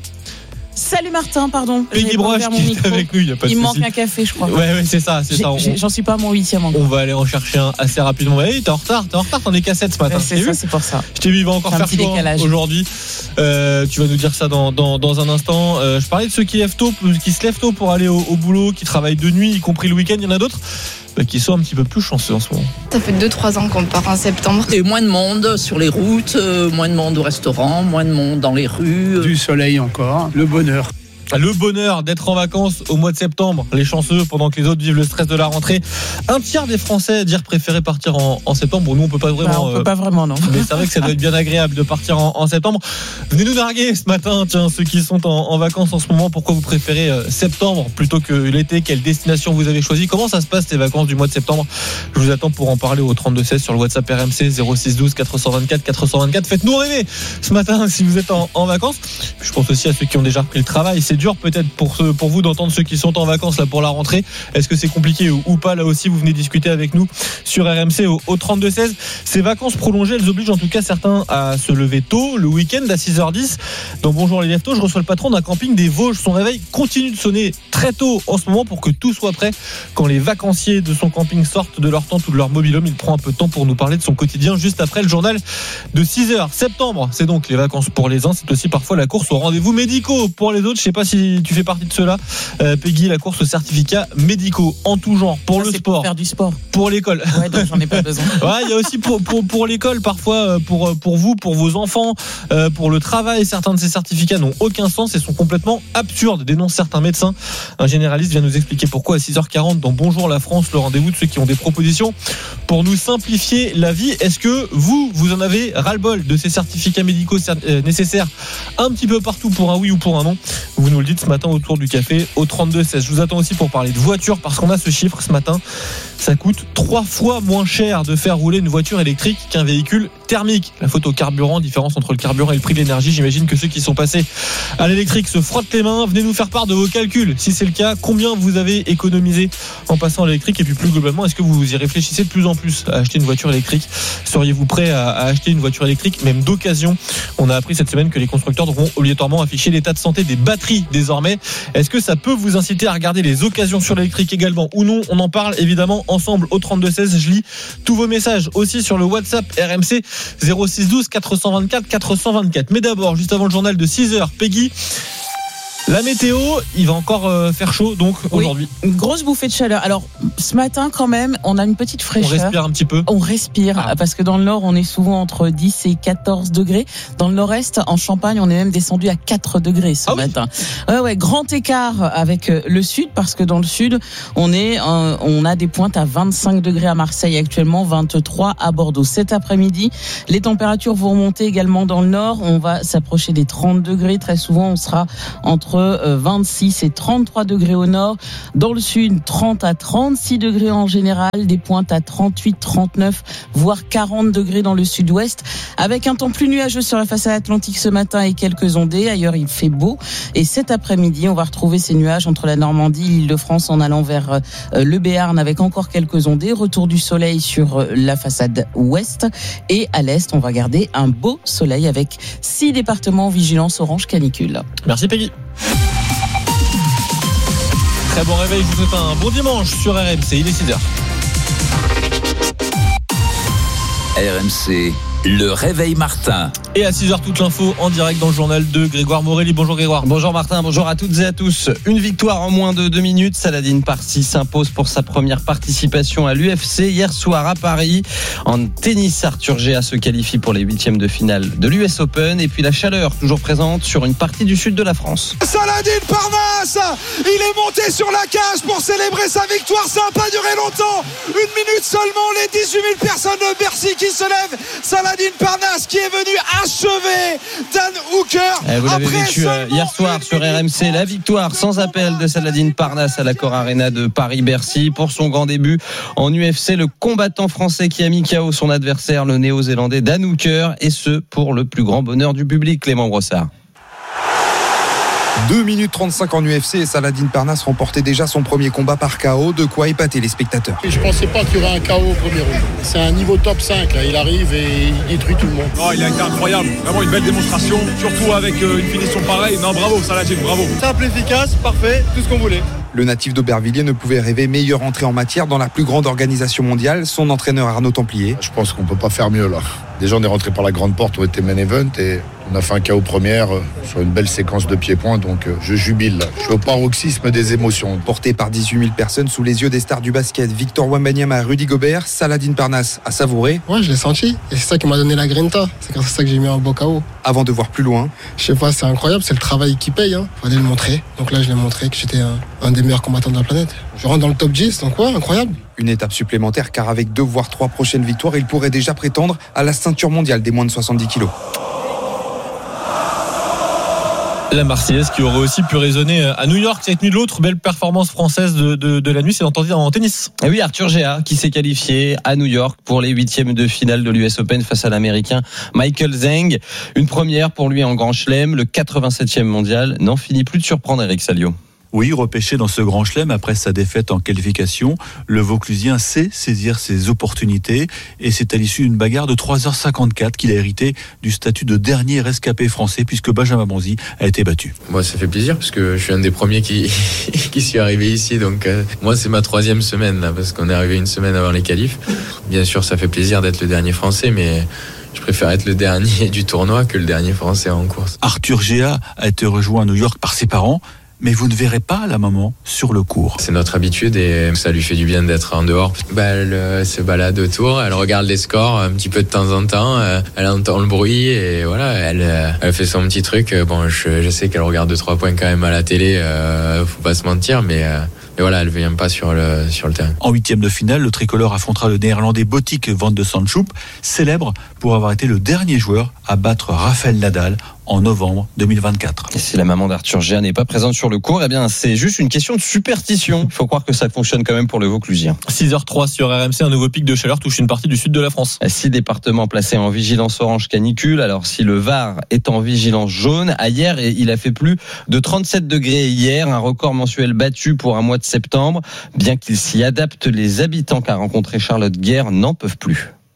[SPEAKER 22] Salut Martin, pardon.
[SPEAKER 21] Peggy Broche qui est avec nous, il n'y a pas de
[SPEAKER 22] Il me
[SPEAKER 21] souci.
[SPEAKER 22] manque un café, je crois.
[SPEAKER 21] Ouais, ouais, c'est ça, c'est
[SPEAKER 22] J'ai,
[SPEAKER 21] ça. On,
[SPEAKER 22] j'en suis pas à mon huitième encore.
[SPEAKER 21] On va aller en chercher un assez rapidement. Hey, t'es en retard, t'es en retard, t'en es qu'à sept ce matin.
[SPEAKER 22] Ouais, c'est ça, c'est pour ça.
[SPEAKER 21] Je t'ai vu, il va encore
[SPEAKER 22] c'est
[SPEAKER 21] faire chaud hein, aujourd'hui. Euh, tu vas nous dire ça dans, dans, dans un instant. Euh, je parlais de ceux qui, lèvent tôt, qui se lèvent tôt pour aller au, au boulot, qui travaillent de nuit, y compris le week-end. Il y en a d'autres bah, qui sont un petit peu plus chanceux en ce moment.
[SPEAKER 23] Ça fait deux trois ans qu'on part en septembre.
[SPEAKER 24] Et moins de monde sur les routes, euh, moins de monde au restaurant, moins de monde dans les rues.
[SPEAKER 25] Du soleil encore, le bonheur.
[SPEAKER 21] Le bonheur d'être en vacances au mois de septembre, les chanceux, pendant que les autres vivent le stress de la rentrée. Un tiers des Français dire préférer partir en, en septembre. Bon, nous, on peut pas vraiment.
[SPEAKER 22] Bah, on peut pas vraiment, non.
[SPEAKER 21] Mais c'est vrai que ça doit être bien agréable de partir en, en septembre. Venez nous narguer ce matin, tiens, ceux qui sont en, en vacances en ce moment. Pourquoi vous préférez euh, septembre plutôt que l'été? Quelle destination vous avez choisi? Comment ça se passe ces vacances du mois de septembre? Je vous attends pour en parler au trente-deux seize sur le WhatsApp R M C zéro six douze quatre cent vingt-quatre quatre cent vingt-quatre. Faites-nous rêver ce matin si vous êtes en, en vacances. Je pense aussi à ceux qui ont déjà repris le travail. C'est dur peut-être pour ceux, pour vous d'entendre ceux qui sont en vacances là pour la rentrée. Est-ce que c'est compliqué ou, ou pas? Là aussi, vous venez discuter avec nous sur R M C au, au trente-deux seize. Ces vacances prolongées, elles obligent en tout cas certains à se lever tôt le week-end à six heures dix. Donc bonjour les lève-tôt, je reçois le patron d'un camping des Vosges. Son réveil continue de sonner très tôt en ce moment pour que tout soit prêt quand les vacanciers de son camping sortent de leur tente ou de leur mobil-home. Il prend un peu de temps pour nous parler de son quotidien juste après le journal de six heures. Septembre, c'est donc les vacances pour les uns, c'est aussi parfois la course aux rendez-vous médicaux pour les autres. Je sais pas si tu fais partie de ceux-là, euh, Peggy, la course aux certificats médicaux en tout genre pour
[SPEAKER 22] ça,
[SPEAKER 21] le
[SPEAKER 22] c'est
[SPEAKER 21] sport,
[SPEAKER 22] pour faire du sport,
[SPEAKER 21] pour l'école.
[SPEAKER 22] Ouais, donc j'en ai pas besoin.
[SPEAKER 21] Ouais, il y a aussi pour pour pour l'école parfois, pour pour vous, pour vos enfants, euh, pour le travail. Certains de ces certificats n'ont aucun sens et sont complètement absurdes, dénoncent certains médecins. Un généraliste vient nous expliquer pourquoi à six heures quarante dans Bonjour la France, le rendez-vous de ceux qui ont des propositions pour nous simplifier la vie. Est-ce que vous, vous en avez ras-le-bol de ces certificats médicaux nécessaires un petit peu partout pour un oui ou pour un non? Vous nous le dites ce matin autour du café au trente-deux seize. Je vous attends aussi pour parler de voiture parce qu'on a ce chiffre ce matin. Ça coûte trois fois moins cher de faire rouler une voiture électrique qu'un véhicule thermique. La photo carburant, différence entre le carburant et le prix de l'énergie. J'imagine que ceux qui sont passés à l'électrique se frottent les mains. Venez nous faire part de vos calculs. Si c'est le cas, combien vous avez économisé en passant à l'électrique? Et puis plus globalement, est-ce que vous y réfléchissez de plus en plus à acheter une voiture électrique? Seriez-vous prêt à, à acheter une voiture électrique, même d'occasion? On a appris cette semaine que les constructeurs devront obligatoirement afficher l'état de santé des batteries désormais. Est-ce que ça peut vous inciter à regarder les occasions sur l'électrique également ou non? On en parle évidemment ensemble au trente-deux seize. Je lis tous vos messages aussi sur le WhatsApp R M C zéro six douze quatre cent vingt-quatre quatre cent vingt-quatre. Mais d'abord, juste avant le journal de six heures, Peggy, La météo, il va encore euh, faire chaud donc oui, aujourd'hui.
[SPEAKER 22] Une grosse bouffée de chaleur. Alors ce matin quand même, on a une petite fraîcheur.
[SPEAKER 21] On respire un petit peu.
[SPEAKER 22] On respire ah. parce que dans le nord, on est souvent entre dix et quatorze degrés. Dans le nord-est, en Champagne, on est même descendu à quatre degrés ce ah matin. Oui. Ouais, ouais, grand écart avec le sud parce que dans le sud, on est, euh, on a des pointes à vingt-cinq degrés à Marseille actuellement, vingt-trois à Bordeaux. Cet après-midi, les températures vont remonter également dans le nord. On va s'approcher des trente degrés. Très souvent, on sera entre vingt-six et trente-trois degrés au nord. Dans le sud, trente à trente-six degrés en général, des pointes à trente-huit, trente-neuf, voire quarante degrés dans le sud-ouest, avec un temps plus nuageux sur la façade atlantique ce matin et quelques ondées. Ailleurs, il fait beau. Et cet après-midi, on va retrouver ces nuages entre la Normandie et l'Île-de-France en allant vers le Béarn avec encore quelques ondées. Retour du soleil sur la façade ouest. Et à l'est, on va garder un beau soleil avec six départements en vigilance orange canicule.
[SPEAKER 21] Merci Peggy. Très bon réveil, je vous souhaite un bon dimanche sur R M C, il est six heures.
[SPEAKER 7] R M C, le réveil Martin.
[SPEAKER 21] Et à six heures, toute l'info en direct dans le journal de Grégoire Morelli. Bonjour Grégoire.
[SPEAKER 10] Bonjour Martin, bonjour à toutes et à tous. Une victoire en moins de deux minutes. Saladin Parsi s'impose pour sa première participation à l'U F C hier soir à Paris. En tennis, Arthur Géa se qualifie pour les huitièmes de finale de l'U S Open. Et puis la chaleur toujours présente sur une partie du sud de la France.
[SPEAKER 11] Saladin Parnasse, il est monté sur la cage pour célébrer sa victoire. Ça n'a pas duré longtemps. Une minute seulement, les dix-huit mille personnes de Bercy qui se lèvent. Saladin Parnasse qui est venu achever Dan Hooker.
[SPEAKER 10] Eh, vous l'avez vécu euh, hier soir sur R M C, la victoire sans appel de Saladin Parnasse à l'Accor Arena de Paris-Bercy pour son grand début en U F C. Le combattant français qui a mis K O son adversaire, le néo-zélandais Dan Hooker, et ce pour le plus grand bonheur du public. Clément Brossard.
[SPEAKER 12] deux minutes trente-cinq en U F C et Saladin Parnasse remportait déjà son premier combat par K O, de quoi épater les spectateurs.
[SPEAKER 13] Je ne pensais pas qu'il y aurait un K O au premier round. C'est un niveau top cinq, là. Il arrive et il détruit tout le monde.
[SPEAKER 15] Oh, il a été incroyable, vraiment une belle démonstration, surtout avec une finition pareille. Non, bravo Saladin, bravo.
[SPEAKER 13] Simple, efficace, parfait, tout ce qu'on voulait.
[SPEAKER 12] Le natif d'Aubervilliers ne pouvait rêver meilleure entrée en matière dans la plus grande organisation mondiale, son entraîneur Arnaud Templier.
[SPEAKER 26] Je pense qu'on ne peut pas faire mieux là. Déjà on est rentré par la grande porte où était main event et on a fait un K O première sur une belle séquence de pieds-points, donc je jubile là. Je suis au paroxysme des émotions.
[SPEAKER 12] Porté par dix-huit mille personnes sous les yeux des stars du basket, Victor Wembanyama à Rudy Gobert, Saladin Parnasse a savouré.
[SPEAKER 13] Ouais, je l'ai senti et c'est ça qui m'a donné la grinta. C'est grâce à ça que j'ai mis un beau K O.
[SPEAKER 12] Avant de voir plus loin.
[SPEAKER 13] Je sais pas, c'est incroyable, c'est le travail qui paye. Hein. Faut aller le montrer. Donc là, je l'ai montré que j'étais un, un des meilleurs combattants de la planète. Je rentre dans le top dix, donc ouais, incroyable.
[SPEAKER 12] Une étape supplémentaire car avec deux voire trois prochaines victoires, il pourrait déjà prétendre à la ceinture mondiale des moins de soixante-dix kilos.
[SPEAKER 21] La Marseillaise qui aurait aussi pu résonner à New York cette nuit. L'autre belle performance française de, de, de la nuit, c'est entendu en tennis.
[SPEAKER 10] Et oui, Arthur Géa qui s'est qualifié à New York pour les huitièmes de finale de l'U S Open face à l'Américain Michael Zheng. Une première pour lui en Grand Chelem, le quatre-vingt-septième mondial n'en finit plus de surprendre Eric Salio.
[SPEAKER 27] Oui, repêché dans ce grand chelem après sa défaite en qualification, le Vauclusien sait saisir ses opportunités et c'est à l'issue d'une bagarre de trois heures cinquante-quatre qu'il a hérité du statut de dernier rescapé français puisque Benjamin Bonzi a été battu.
[SPEAKER 28] Moi, ça fait plaisir parce que je suis un des premiers qui qui suis arrivé ici, donc euh, moi c'est ma troisième semaine là parce qu'on est arrivé une semaine avant les qualifs. Bien sûr, ça fait plaisir d'être le dernier français, mais je préfère être le dernier du tournoi que le dernier français en course.
[SPEAKER 27] Arthur Géa a été rejoint à New York par ses parents. Mais vous ne verrez pas la maman sur le court.
[SPEAKER 28] C'est notre habitude et ça lui fait du bien d'être en dehors. Bah, elle euh, se balade autour, elle regarde les scores un petit peu de temps en temps, euh, elle entend le bruit et voilà, elle, euh, elle fait son petit truc. Bon, je, je sais qu'elle regarde deux trois points quand même à la télé, euh, faut pas se mentir, mais... Euh, Et voilà, elle ne vient pas sur le, sur le terrain.
[SPEAKER 27] En huitième de finale, le tricolore affrontera le néerlandais Botic Van de Sandschoup, célèbre pour avoir été le dernier joueur à battre Rafael Nadal en novembre deux mille vingt-quatre.
[SPEAKER 10] Et si la maman d'Arthur Géa n'est pas présente sur le court, eh bien c'est juste une question de superstition. Il faut croire que ça fonctionne quand même pour le Vauclusien.
[SPEAKER 21] six heures zéro trois sur R M C, un nouveau pic de chaleur touche une partie du sud de la France.
[SPEAKER 10] Six départements placés en vigilance orange canicule. Alors si le Var est en vigilance jaune, hier il a fait plus de trente-sept degrés hier, un record mensuel battu pour un mois de septembre. Bien qu'il s'y adapte, les habitants qu'a rencontré Charlotte Guerre n'en peuvent plus.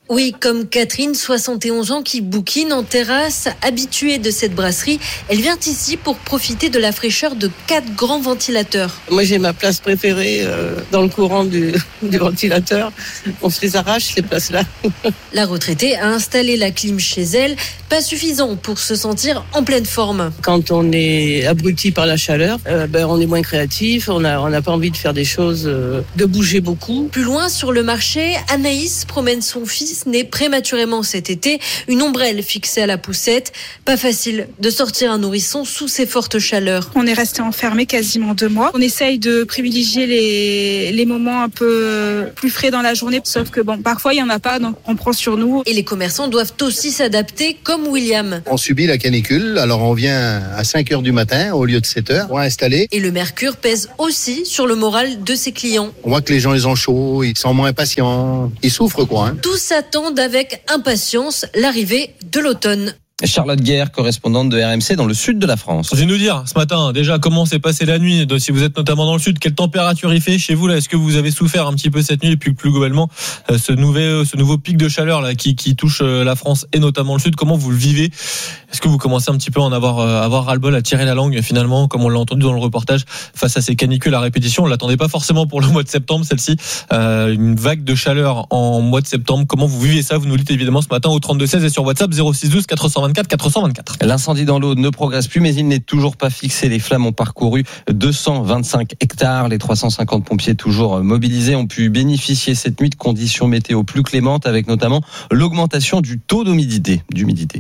[SPEAKER 1] Oui, comme Catherine, soixante et onze ans, qui bouquine en terrasse, habituée de cette brasserie. Elle vient ici pour profiter de la fraîcheur de quatre grands ventilateurs.
[SPEAKER 2] Moi, j'ai ma place préférée euh, dans le courant du, du ventilateur. On se les arrache, ces places-là.
[SPEAKER 1] La retraitée a installé la clim chez elle, pas suffisant pour se sentir en pleine forme.
[SPEAKER 2] Quand on est abruti par la chaleur, euh, ben, on est moins créatif, on n'a on a pas envie de faire des choses, euh, de bouger beaucoup.
[SPEAKER 1] Plus loin, sur le marché, Anaïs promène son fils né prématurément cet été, une ombrelle fixée à la poussette. Pas facile de sortir un nourrisson sous ces fortes chaleurs.
[SPEAKER 5] On est resté enfermé quasiment deux mois. On essaye de privilégier les, les moments un peu plus frais dans la journée, sauf que bon, parfois il n'y en a pas, donc on prend sur nous.
[SPEAKER 1] Et les commerçants doivent aussi s'adapter, comme William.
[SPEAKER 14] On subit la canicule, alors on vient à cinq heures du matin au lieu de sept heures pour installer.
[SPEAKER 1] Et le mercure pèse aussi sur le moral de ses clients.
[SPEAKER 14] On voit que les gens ils ont chaud, ils sont moins patients, ils souffrent quoi. Hein.
[SPEAKER 1] Tous attendent avec impatience l'arrivée de l'automne.
[SPEAKER 10] Charlotte Guerre, correspondante de R M C dans le sud de la France.
[SPEAKER 16] Vous allez nous dire ce matin déjà comment s'est passée la nuit, si vous êtes notamment dans le sud, quelle température il fait chez vous là, est-ce que vous avez souffert un petit peu cette nuit et puis plus globalement ce nouveau, ce nouveau pic de chaleur là qui, qui touche la France et notamment le sud, comment vous le vivez? Est-ce que vous commencez un petit peu à en avoir, avoir ras-le-bol, à tirer la langue finalement, comme on l'a entendu dans le reportage, face à ces canicules à répétition? On l'attendait pas forcément pour le mois de septembre, celle-ci, euh, une vague de chaleur en mois de septembre. Comment vous vivez ça? Vous nous dites évidemment ce matin au trente-deux seize et sur WhatsApp zéro six douze quatre cent vingt-quatre quatre cent vingt-quatre.
[SPEAKER 10] L'incendie dans l'Aude ne progresse plus, mais il n'est toujours pas fixé. Les flammes ont parcouru deux cent vingt-cinq hectares. Les trois cent cinquante pompiers toujours mobilisés ont pu bénéficier cette nuit de conditions météo plus clémentes, avec notamment l'augmentation du taux d'humidité. d'humidité.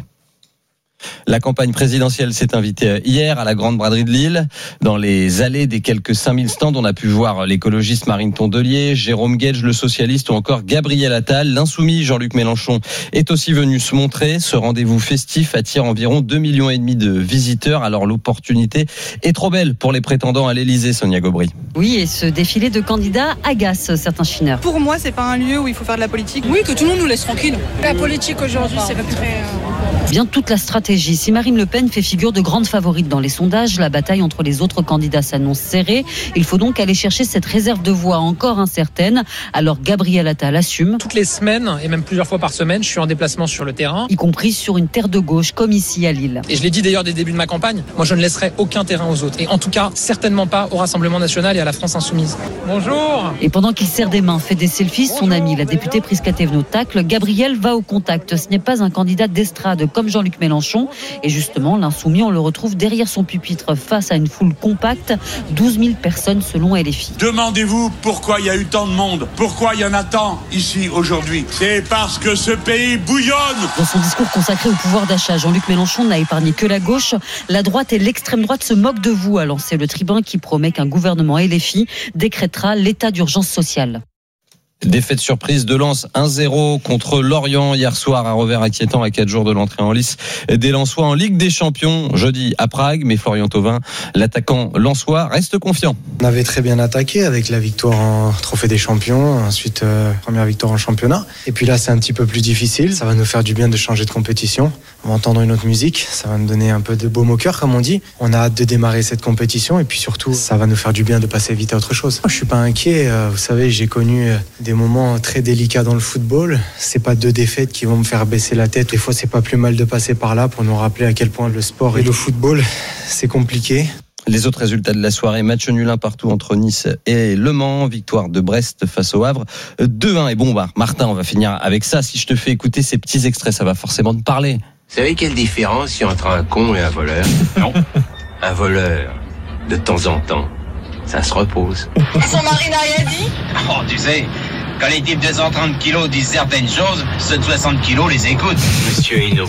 [SPEAKER 10] La campagne présidentielle s'est invitée hier à la Grande Braderie de Lille. Dans les allées des quelques cinq mille stands, on a pu voir l'écologiste Marine Tondelier, Jérôme Guedj, le socialiste, ou encore Gabriel Attal. L'insoumis Jean-Luc Mélenchon est aussi venu se montrer. Ce rendez-vous festif attire environ deux millions et demi de visiteurs. Alors l'opportunité est trop belle pour les prétendants à l'Élysée, Sonia Gobry.
[SPEAKER 18] Oui, et ce défilé de candidats agace certains chineurs.
[SPEAKER 19] Pour moi, c'est pas un lieu où il faut faire de la politique. Oui, que tout le monde nous laisse tranquille. La politique aujourd'hui, c'est pas très...
[SPEAKER 18] Bien toute la stratégie. Si Marine Le Pen fait figure de grande favorite dans les sondages, la bataille entre les autres candidats s'annonce serrée. Il faut donc aller chercher cette réserve de voix encore incertaine. Alors Gabriel Attal assume.
[SPEAKER 20] Toutes les semaines, et même plusieurs fois par semaine, je suis en déplacement sur le terrain.
[SPEAKER 18] Y compris sur une terre de gauche, comme ici à Lille.
[SPEAKER 20] Et je l'ai dit d'ailleurs dès le début de ma campagne, moi je ne laisserai aucun terrain aux autres. Et en tout cas, certainement pas au Rassemblement National et à la France Insoumise. Bonjour.
[SPEAKER 18] Et pendant qu'il serre des mains, fait des selfies, son ami, la députée Prisca Thévenot, tacle, Gabriel va au contact. Ce n'est pas un candidat d'estrade comme Jean-Luc Mélenchon. Et justement, l'insoumis, on le retrouve derrière son pupitre face à une foule compacte, douze mille personnes selon L F I.
[SPEAKER 29] Demandez-vous pourquoi il y a eu tant de monde, pourquoi il y en a tant ici aujourd'hui. C'est parce que ce pays bouillonne.
[SPEAKER 18] Dans son discours consacré au pouvoir d'achat, Jean-Luc Mélenchon n'a épargné que la gauche. La droite et l'extrême droite se moquent de vous, a lancé le tribun qui promet qu'un gouvernement L F I décrétera l'état d'urgence sociale.
[SPEAKER 10] Défaite surprise de Lens un zéro contre Lorient hier soir, un revers inquiétant à quatre jours de l'entrée en lice des Lensois en Ligue des Champions jeudi à Prague, mais Florian Thauvin, l'attaquant lensois, reste confiant.
[SPEAKER 30] On avait très bien attaqué avec la victoire en Trophée des Champions, ensuite euh, première victoire en championnat, et puis là c'est un petit peu plus difficile, ça va nous faire du bien de changer de compétition, on va entendre une autre musique, ça va nous donner un peu de baume au cœur comme on dit, on a hâte de démarrer cette compétition et puis surtout ça va nous faire du bien de passer vite à autre chose. Moi, je suis pas inquiet, euh, vous savez j'ai connu euh, des moments très délicats dans le football. C'est pas deux défaites qui vont me faire baisser la tête. Des fois, c'est pas plus mal de passer par là pour nous rappeler à quel point le sport et le football, c'est compliqué.
[SPEAKER 10] Les autres résultats de la soirée, match nul un partout entre Nice et Le Mans, victoire de Brest face au Havre, deux un. Et bon, bah, Martin, on va finir avec ça. Si je te fais écouter ces petits extraits, ça va forcément te parler.
[SPEAKER 31] Vous savez quelle différence il y a entre un con et un voleur? Non. Un voleur, de temps en temps, ça se repose.
[SPEAKER 19] Son mari n'a rien dit?
[SPEAKER 31] Oh, tu sais, quand les types de cent trente kilos disent certaines choses, ceux de soixante kilos les écoutent. Monsieur Hinault,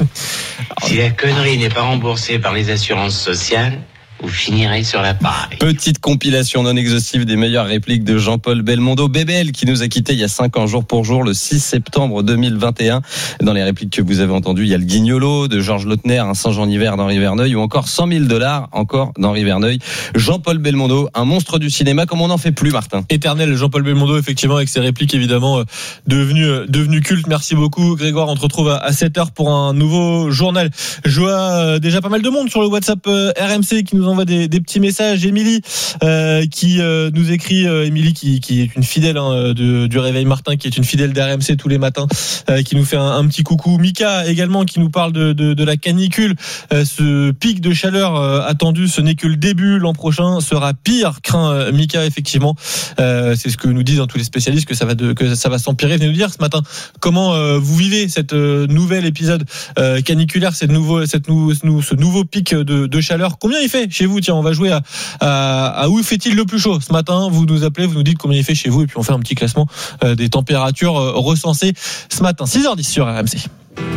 [SPEAKER 31] si la connerie n'est pas remboursée par les assurances sociales, vous finirez sur la paille.
[SPEAKER 10] Petite compilation non exhaustive des meilleures répliques de Jean-Paul Belmondo, B B L, qui nous a quittés il y a cinq ans, jour pour jour, le six septembre deux mille vingt et un. Dans les répliques que vous avez entendues, il y a le Guignolo de Georges Lautner, un singe en hiver d'Henri Verneuil, ou encore cent mille dollars, encore d'Henri Verneuil. Jean-Paul Belmondo, un monstre du cinéma, comme on n'en fait plus, Martin.
[SPEAKER 16] Éternel, Jean-Paul Belmondo, effectivement, avec ses répliques évidemment euh, devenues euh, devenues cultes. Merci beaucoup, Grégoire. On te retrouve à, à sept heures pour un nouveau journal. Je vois euh, déjà pas mal de monde sur le WhatsApp euh, R M C qui nous nous envoie des, des petits messages. Émilie euh, qui euh, nous écrit, euh, Émilie qui, qui est une fidèle hein, de, du Réveil Martin, qui est une fidèle d'R M C tous les matins, euh, qui nous fait un, un petit coucou. Mika également qui nous parle de, de, de la canicule. Euh, ce pic de chaleur euh, attendu, ce n'est que le début. L'an prochain sera pire, craint euh, Mika effectivement. Euh, c'est ce que nous disent hein, tous les spécialistes, que ça va de, que ça va s'empirer. Venez nous dire ce matin comment euh, vous vivez cette euh, nouvel épisode euh, caniculaire, cette nouveau, cette nou, ce nouveau pic de, de chaleur. Combien il fait chez vous? Tiens, on va jouer à, à, à où fait-il le plus chaud ce matin. Vous nous appelez, vous nous dites combien il fait chez vous et puis on fait un petit classement euh, des températures euh, recensées ce matin. six heures dix sur R M C.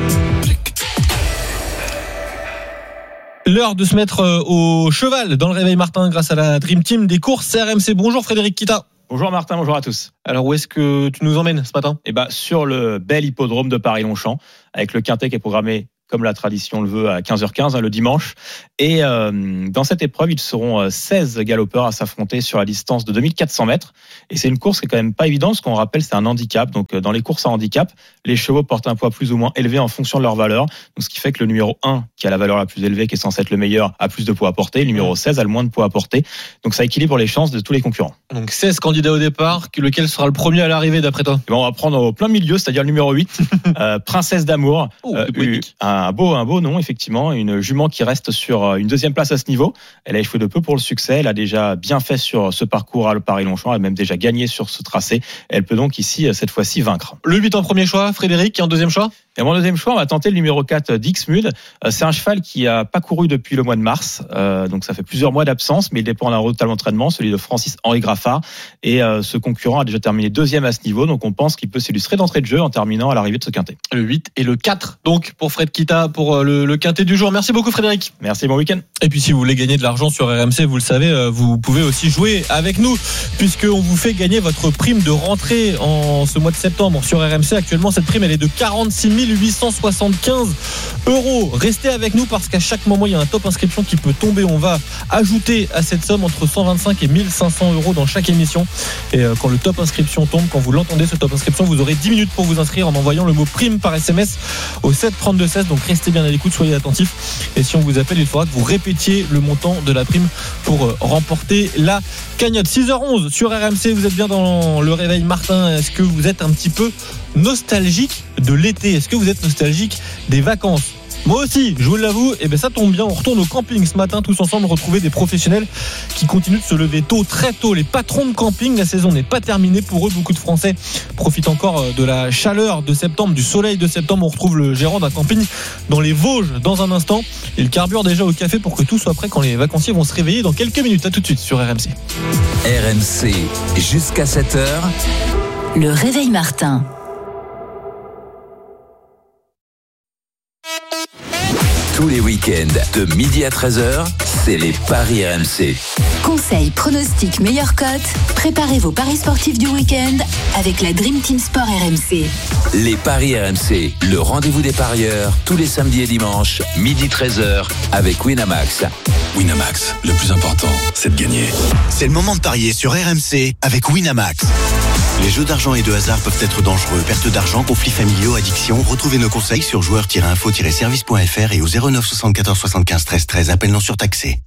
[SPEAKER 16] L'heure de se mettre euh, au cheval dans le Réveil Martin grâce à la Dream Team des courses R M C. Bonjour Frédéric Kita.
[SPEAKER 3] Bonjour Martin, bonjour à tous.
[SPEAKER 16] Alors où est-ce que tu nous emmènes ce matin?
[SPEAKER 3] Eh ben, sur le bel hippodrome de Paris-Longchamp, avec le quintet qui est programmé comme la tradition le veut, à quinze heures quinze, hein, le dimanche. Et euh, dans cette épreuve, ils seront seize galopeurs à s'affronter sur la distance de deux mille quatre cents mètres. Et c'est une course qui est quand même pas évidente, parce qu'on rappelle, c'est un handicap. Donc dans les courses à handicap, les chevaux portent un poids plus ou moins élevé en fonction de leur valeur. Donc ce qui fait que le numéro un, qui a la valeur la plus élevée, qui est censé être le meilleur, a plus de poids à porter. Le numéro seize a le moins de poids à porter. Donc ça équilibre les chances de tous les concurrents.
[SPEAKER 16] Donc seize candidats au départ, lequel sera le premier à l'arrivée d'après toi?
[SPEAKER 3] Et ben, on va prendre au plein milieu, c'est-à-dire le numéro huit, euh, Princesse d'amour.
[SPEAKER 16] Oh,
[SPEAKER 3] euh, un beau, un beau nom, effectivement. Une jument qui reste sur une deuxième place à ce niveau. Elle a échoué de peu pour le succès. Elle a déjà bien fait sur ce parcours à le Paris-Longchamp. Elle a même déjà gagné sur ce tracé. Elle peut donc ici, cette fois-ci, vaincre.
[SPEAKER 16] Le huit en premier choix, Frédéric, et en deuxième choix?
[SPEAKER 3] Et mon deuxième choix, on va tenter le numéro quatre, Dixmude. C'est un cheval qui a pas couru depuis le mois de mars. Euh, donc ça fait plusieurs mois d'absence, mais il dépend d'un total d'entraînement, celui de Francis-Henri Graffard. Et euh, ce concurrent a déjà terminé deuxième à ce niveau. Donc on pense qu'il peut s'illustrer d'entrée de jeu en terminant à l'arrivée de ce quintet.
[SPEAKER 16] Le huit et le quatre, donc, pour Fred Kita, pour le, le quintet du jour. Merci beaucoup, Frédéric.
[SPEAKER 3] Merci, bon week-end.
[SPEAKER 16] Et puis, si vous voulez gagner de l'argent sur R M C, vous le savez, vous pouvez aussi jouer avec nous, puisqu'on vous fait gagner votre prime de rentrée en ce mois de septembre sur R M C. Actuellement, cette prime, elle est de quarante-six mille huit cent soixante-quinze euros. Restez avec nous parce qu'à chaque moment, il y a un top inscription qui peut tomber. On va ajouter à cette somme entre cent vingt-cinq et mille cinq cents euros dans chaque émission. Et quand le top inscription tombe, quand vous l'entendez, ce top inscription, vous aurez dix minutes pour vous inscrire en envoyant le mot prime par S M S au sept trente-deux seize. Donc restez bien à l'écoute, soyez attentifs. Et si on vous appelle, il faudra que vous répétiez le montant de la prime pour remporter la cagnotte. six heures onze sur R M C, vous êtes bien dans le Réveil Martin. Est-ce que vous êtes un petit peu nostalgique de l'été? Est-ce que vous êtes nostalgique des vacances? Moi aussi, je vous l'avoue, et ben ça tombe bien, on retourne au camping ce matin tous ensemble, retrouver des professionnels qui continuent de se lever tôt, très tôt. Les patrons de camping, la saison n'est pas terminée pour eux. Beaucoup de Français profitent encore de la chaleur de septembre, du soleil de septembre. On retrouve le gérant d'un camping dans les Vosges dans un instant. Il carbure déjà au café pour que tout soit prêt quand les vacanciers vont se réveiller dans quelques minutes. À tout de suite sur R M C.
[SPEAKER 4] R M C, jusqu'à sept heures.
[SPEAKER 6] Le Réveil Martin.
[SPEAKER 4] Tous les week-ends, de midi à treize heures, c'est les Paris R M C.
[SPEAKER 6] Conseils, pronostics, meilleures cotes. Préparez vos paris sportifs du week-end avec la Dream Team Sport R M C.
[SPEAKER 4] Les Paris R M C, le rendez-vous des parieurs, tous les samedis et dimanches, midi treize heures, avec Winamax.
[SPEAKER 7] Winamax, le plus important, c'est de gagner. C'est le moment de parier sur R M C avec Winamax. Les jeux d'argent et de hasard peuvent être dangereux. Perte d'argent, conflits familiaux, addiction. Retrouvez nos conseils sur joueurs tiret info tiret service point f r et au zéro neuf soixante-quatorze soixante-quinze treize treize. Appel non surtaxé.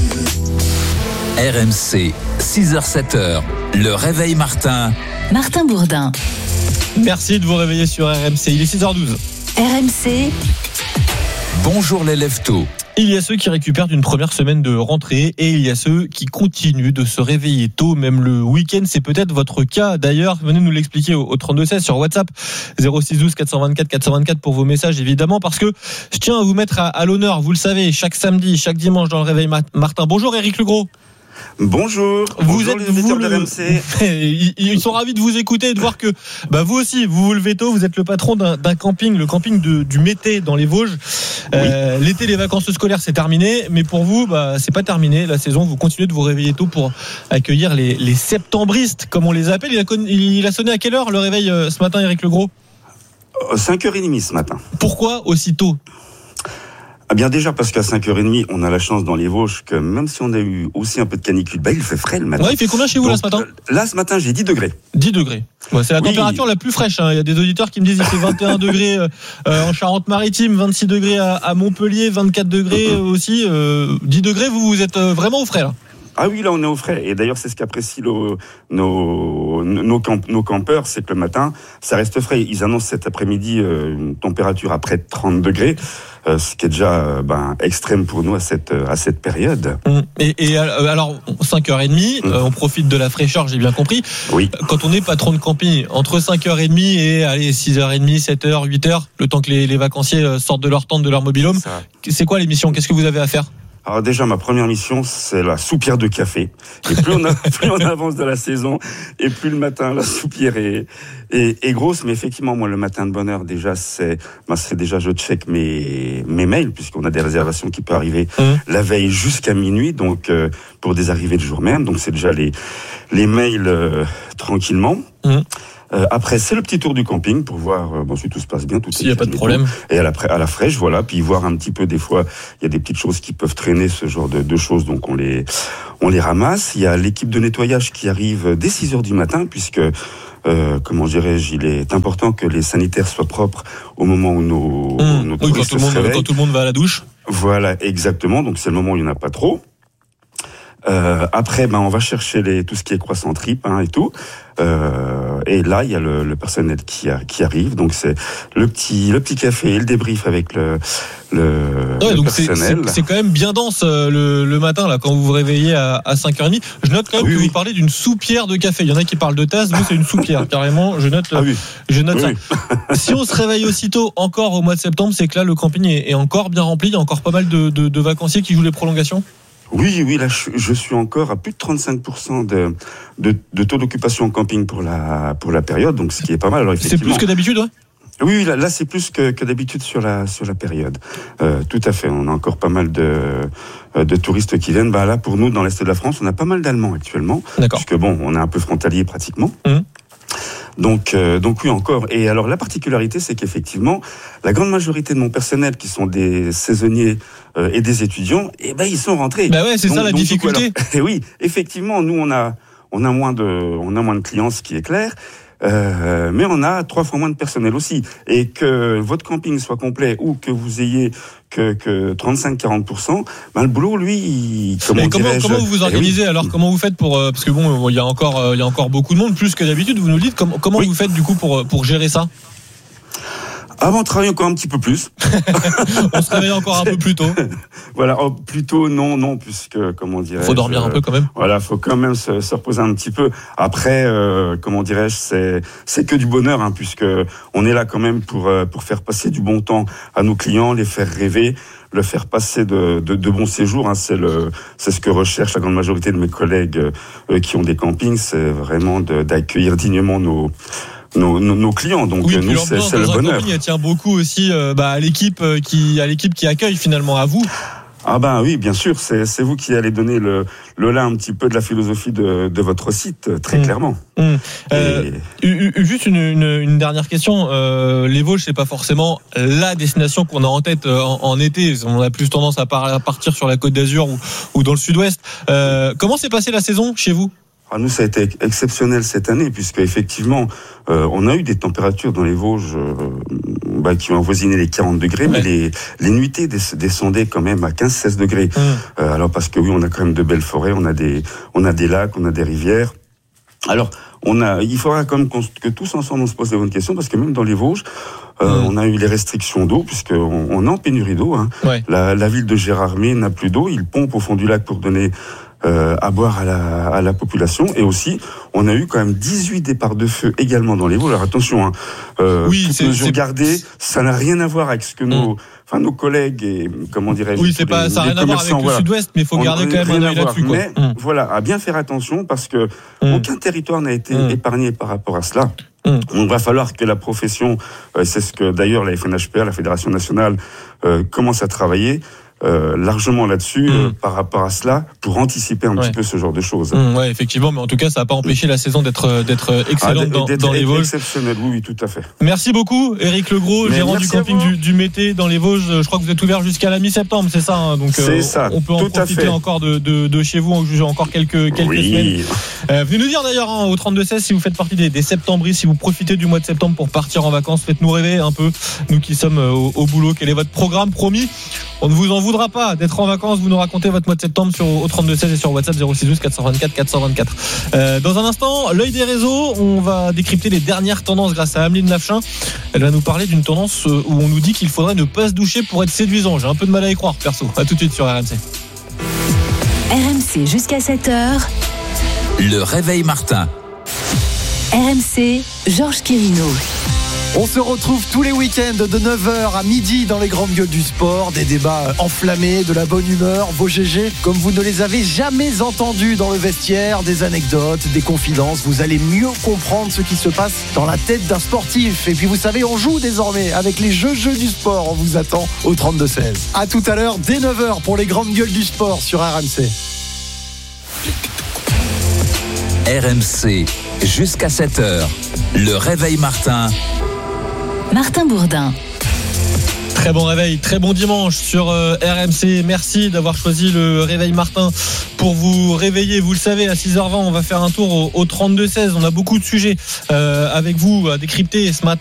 [SPEAKER 4] R M C, six heures sept heures. Le Réveil Martin.
[SPEAKER 6] Martin Bourdin.
[SPEAKER 16] Merci de vous réveiller sur R M C. Il est six heures douze.
[SPEAKER 6] R M C.
[SPEAKER 4] Bonjour les lève-tôt.
[SPEAKER 16] Il y a ceux qui récupèrent d'une première semaine de rentrée et il y a ceux qui continuent de se réveiller tôt, même le week-end. C'est peut-être votre cas d'ailleurs. Venez nous l'expliquer au trente-deux seize sur WhatsApp zéro six douze quatre cent vingt-quatre quatre cent vingt-quatre pour vos messages évidemment, parce que je tiens à vous mettre à, à l'honneur, vous le savez, chaque samedi, chaque dimanche dans le Réveil Martin. Bonjour Éric Legros.
[SPEAKER 8] Bonjour,
[SPEAKER 16] vous
[SPEAKER 8] bonjour
[SPEAKER 16] êtes
[SPEAKER 8] les auditeurs
[SPEAKER 16] le...
[SPEAKER 8] de R M C.
[SPEAKER 16] Ils sont ravis de vous écouter et de voir que bah, vous aussi, vous vous levez tôt. Vous êtes le patron d'un, d'un camping, le camping de, du Mété dans les Vosges. Oui. Euh, l'été, les vacances scolaires, c'est terminé. Mais pour vous, bah, c'est pas terminé. La saison, vous continuez de vous réveiller tôt pour accueillir les, les septembristes, comme on les appelle. Il a, il a sonné à quelle heure le réveil euh, ce matin, Éric Legros?
[SPEAKER 8] cinq heures trente ce matin.
[SPEAKER 16] Pourquoi aussi tôt?
[SPEAKER 8] Ah bien déjà parce qu'à cinq heures trente, on a la chance dans les Vosges que même si on a eu aussi un peu de canicule, bah il fait frais le matin.
[SPEAKER 16] Ouais, il fait combien chez vous Donc, là ce matin
[SPEAKER 8] euh, Là ce matin j'ai dix degrés.
[SPEAKER 16] dix degrés. Ouais, c'est la
[SPEAKER 8] oui.
[SPEAKER 16] température la plus fraîche. Hein. Il y a des auditeurs qui me disent qu'il fait vingt et un degrés euh, en Charente-Maritime, vingt-six degrés à, à Montpellier, vingt-quatre degrés euh, aussi. Euh, dix degrés, vous, vous êtes vraiment au frais là.
[SPEAKER 8] Ah oui, là on est au frais. Et d'ailleurs, c'est ce qu'apprécient nos, nos, nos, camp, nos campeurs, c'est que le matin, ça reste frais. Ils annoncent cet après-midi euh, une température à près de trente degrés, euh, ce qui est déjà euh, ben, extrême pour nous à cette, à cette période.
[SPEAKER 16] Et, et alors, cinq heures trente, mmh. euh, on profite de la fraîcheur, j'ai bien compris.
[SPEAKER 8] Oui.
[SPEAKER 16] Quand on est patron de camping, entre cinq heures trente et allez, six heures trente, sept heures, huit heures, le temps que les, les vacanciers sortent de leur tente, de leur mobil-home, c'est quoi l'émission ? Qu'est-ce que vous avez à faire ?
[SPEAKER 8] Alors déjà, ma première mission, c'est la soupière de café. Et plus on, a, plus on avance dans la saison, et plus le matin, la soupière est, est, est grosse. Mais effectivement, moi, le matin de bonne heure, déjà, c'est, ben, c'est déjà, je check mes, mes mails, puisqu'on a des réservations qui peuvent arriver mmh. la veille jusqu'à minuit, donc euh, pour des arrivées le jour même. Donc c'est déjà les, les mails euh, tranquillement. Mmh. Euh, après, c'est le petit tour du camping pour voir euh, bon, si tout se passe bien.
[SPEAKER 16] S'il n'y a pas de problème.
[SPEAKER 8] Et à la, à la fraîche, voilà. Puis voir un petit peu, des fois, il y a des petites choses qui peuvent traîner, ce genre de, de choses. Donc, on les, on les ramasse. Il y a l'équipe de nettoyage qui arrive dès six heures du matin, puisque, euh, comment dirais-je, il est important que les sanitaires soient propres au moment où nos,
[SPEAKER 16] mmh.
[SPEAKER 8] nos
[SPEAKER 16] oui, quand tout, le monde, quand tout le monde va à la douche.
[SPEAKER 8] Voilà, exactement. Donc, c'est le moment où il n'y en a pas trop. Euh, après, ben, on va chercher les, tout ce qui est croissant trip, hein, et tout. Euh, et là, il y a le, le personnel qui, a, qui arrive. Donc, c'est le petit, le petit café et le débrief avec le, le,
[SPEAKER 16] ouais,
[SPEAKER 8] le
[SPEAKER 16] donc
[SPEAKER 8] personnel.
[SPEAKER 16] C'est, c'est, c'est quand même bien dense euh, le, le matin, là, quand vous vous réveillez à, à cinq heures trente. Je note quand même oui, que oui. vous parlez d'une soupière de café. Il y en a qui parlent de tasse. Vous, c'est une soupière, carrément. Je note,
[SPEAKER 8] ah oui.
[SPEAKER 16] je note
[SPEAKER 8] oui,
[SPEAKER 16] ça.
[SPEAKER 8] Oui.
[SPEAKER 16] Si on se réveille aussitôt, encore au mois de septembre, c'est que là, le camping est, est encore bien rempli. Il y a encore pas mal de, de, de vacanciers qui jouent les prolongations.
[SPEAKER 8] Oui, oui, là, je, je suis encore à plus de trente-cinq pour cent de, de, de taux d'occupation en camping pour la, pour la période, donc ce qui est pas mal. Alors,
[SPEAKER 16] c'est plus que d'habitude, ouais?
[SPEAKER 8] Oui, là, là, c'est plus que, que d'habitude sur la, sur la période. Euh, tout à fait. On a encore pas mal de, de touristes qui viennent. Bah, là, pour nous, dans l'Est de la France, on a pas mal d'Allemands actuellement.
[SPEAKER 16] D'accord.
[SPEAKER 8] Puisque bon, on est un peu frontalier pratiquement.
[SPEAKER 16] Mmh.
[SPEAKER 8] Donc, euh, donc oui, encore. Et alors, la particularité, c'est qu'effectivement, la grande majorité de mon personnel, qui sont des saisonniers euh, et des étudiants, eh ben, ils sont rentrés.
[SPEAKER 16] Bah ouais, c'est donc, ça la donc, difficulté.
[SPEAKER 8] Et oui, effectivement, nous, on a, on a moins de, on a moins de clients, ce qui est clair. Euh, mais on a trois fois moins de personnel aussi. Et que votre camping soit complet ou que vous ayez que, que trente-cinq à quarante pour cent, ben le boulot, lui, il, comment,
[SPEAKER 16] comment, comment vous vous organisez eh oui. alors Comment vous faites pour euh, parce que bon, il y a encore, euh, il y a encore beaucoup de monde, plus que d'habitude. Vous nous dites comment, comment oui. vous faites du coup pour pour gérer ça?
[SPEAKER 8] Avant, on travaille encore un petit peu plus.
[SPEAKER 16] On se réveille encore un peu plus tôt.
[SPEAKER 8] Voilà, oh, plutôt non, non, puisque, comment dirais-je...
[SPEAKER 16] Faut dormir
[SPEAKER 8] euh,
[SPEAKER 16] un peu quand même.
[SPEAKER 8] Voilà, faut quand même se, se reposer un petit peu. Après, euh, comment dirais-je, c'est, c'est que du bonheur, hein, puisque on est là quand même pour, euh, pour faire passer du bon temps à nos clients, les faire rêver, le faire passer de, de, de bons séjours, hein, c'est le, c'est ce que recherche la grande majorité de mes collègues euh, qui ont des campings, c'est vraiment de, d'accueillir dignement nos, Nos, nos, nos clients, donc
[SPEAKER 16] oui,
[SPEAKER 8] nous c'est, c'est le bonheur.
[SPEAKER 16] Il tient beaucoup aussi euh, bah, à l'équipe qui à l'équipe qui accueille finalement, à vous.
[SPEAKER 8] Ah ben oui, bien sûr, c'est, c'est vous qui allez donner le, le là un petit peu de la philosophie de, de votre site, très mmh. clairement.
[SPEAKER 16] Mmh. Euh, Et... Juste une, une, une dernière question. Euh, les Vosges, c'est pas forcément la destination qu'on a en tête en, en été. On a plus tendance à, par, à partir sur la Côte d'Azur ou, ou dans le Sud-Ouest. Euh, comment s'est passée la saison chez vous?
[SPEAKER 8] Ah, nous, ça a été exceptionnel cette année, puisque effectivement, euh, on a eu des températures dans les Vosges euh, bah, qui ont avoisiné les quarante degrés, ouais. mais les, les nuitées descendaient quand même à quinze à seize degrés. Mmh. Euh, alors parce que oui, on a quand même de belles forêts, on a des, on a des lacs, on a des rivières. Alors, on a, il faudra quand même que tous ensemble on se pose des bonnes questions, parce que même dans les Vosges, euh, mmh. on a eu les restrictions d'eau, puisqu'on on est en pénurie d'eau. Hein.
[SPEAKER 16] Ouais.
[SPEAKER 8] La, la ville de Gérardmer n'a plus d'eau, il pompe au fond du lac pour donner Euh, à boire à la, à la population. Et aussi, on a eu quand même dix-huit départs de feu également dans les Vosges. Alors attention, hein, euh,
[SPEAKER 16] oui,
[SPEAKER 8] toutes
[SPEAKER 16] c'est,
[SPEAKER 8] mesures
[SPEAKER 16] c'est...
[SPEAKER 8] gardées, ça n'a rien à voir avec ce que nos, mmh. enfin, nos collègues et, comment dirais-je,
[SPEAKER 16] oui, c'est pas,
[SPEAKER 8] les,
[SPEAKER 16] ça n'a rien à voir avec
[SPEAKER 8] voilà.
[SPEAKER 16] le Sud-Ouest, mais il faut on garder quand même un œil là-dessus. Quoi.
[SPEAKER 8] Mais
[SPEAKER 16] mmh.
[SPEAKER 8] voilà, à bien faire attention, parce que mmh. aucun territoire n'a été mmh. épargné par rapport à cela.
[SPEAKER 16] Mmh.
[SPEAKER 8] Il va falloir que la profession, euh, c'est ce que d'ailleurs la F N H P A, la Fédération nationale, euh, commence à travailler. euh, largement là-dessus
[SPEAKER 16] mmh.
[SPEAKER 8] euh, par rapport à cela pour anticiper un
[SPEAKER 16] ouais.
[SPEAKER 8] petit peu ce genre de choses.
[SPEAKER 16] Mmh, ouais, effectivement, mais en tout cas, ça n'a pas empêché la saison d'être d'être excellente ah, dans,
[SPEAKER 8] d'être
[SPEAKER 16] dans les Vosges.
[SPEAKER 8] Exceptionnel, oui, oui, tout à fait.
[SPEAKER 16] Merci beaucoup, Éric Legros,
[SPEAKER 8] mais
[SPEAKER 16] gérant du camping du, du Mété dans les Vosges. Je crois que vous êtes ouvert jusqu'à la mi-septembre, c'est ça, hein, donc
[SPEAKER 8] c'est
[SPEAKER 16] euh,
[SPEAKER 8] ça,
[SPEAKER 16] on peut en profiter encore de, de, de chez vous, encore quelques quelques
[SPEAKER 8] oui.
[SPEAKER 16] semaines. Euh, venez nous dire d'ailleurs hein, au trente-deux seize si vous faites partie des, des septembristes, si vous profitez du mois de septembre pour partir en vacances. Faites-nous rêver un peu, nous qui sommes au, au boulot. Quel est votre programme promis? On ne vous en voudra pas d'être en vacances. Vous nous racontez votre mois de septembre sur, au trente-deux seize et sur WhatsApp zéro six douze quatre cent vingt-quatre quatre cent vingt-quatre. Euh, dans un instant, l'œil des réseaux, on va décrypter les dernières tendances grâce à Ameline Lafchin. Elle va nous parler d'une tendance où on nous dit qu'il faudrait ne pas se doucher pour être séduisant. J'ai un peu de mal à y croire perso. À tout de suite sur R M C.
[SPEAKER 6] R M C jusqu'à sept heures.
[SPEAKER 4] Le réveil Martin.
[SPEAKER 6] R M C, Georges Quirino.
[SPEAKER 9] On se retrouve tous les week-ends de neuf heures à midi dans les grandes gueules du sport. Des débats enflammés, de la bonne humeur, vos G G comme vous ne les avez jamais entendus dans le vestiaire, des anecdotes, des confidences. Vous allez mieux comprendre ce qui se passe dans la tête d'un sportif. Et puis vous savez, on joue désormais avec les jeux jeux du sport. On vous attend au trente-deux seize. À tout à l'heure dès neuf heures pour les grandes gueules du sport sur R M C.
[SPEAKER 4] R M C jusqu'à sept heures. Le réveil Martin.
[SPEAKER 6] Martin Bourdin.
[SPEAKER 16] Très bon réveil, très bon dimanche sur R M C. Merci d'avoir choisi le réveil Martin pour vous réveiller. Vous le savez, à six heures vingt, on va faire un tour au, au trente-deux seize. On a beaucoup de sujets euh, avec vous à décrypter ce matin.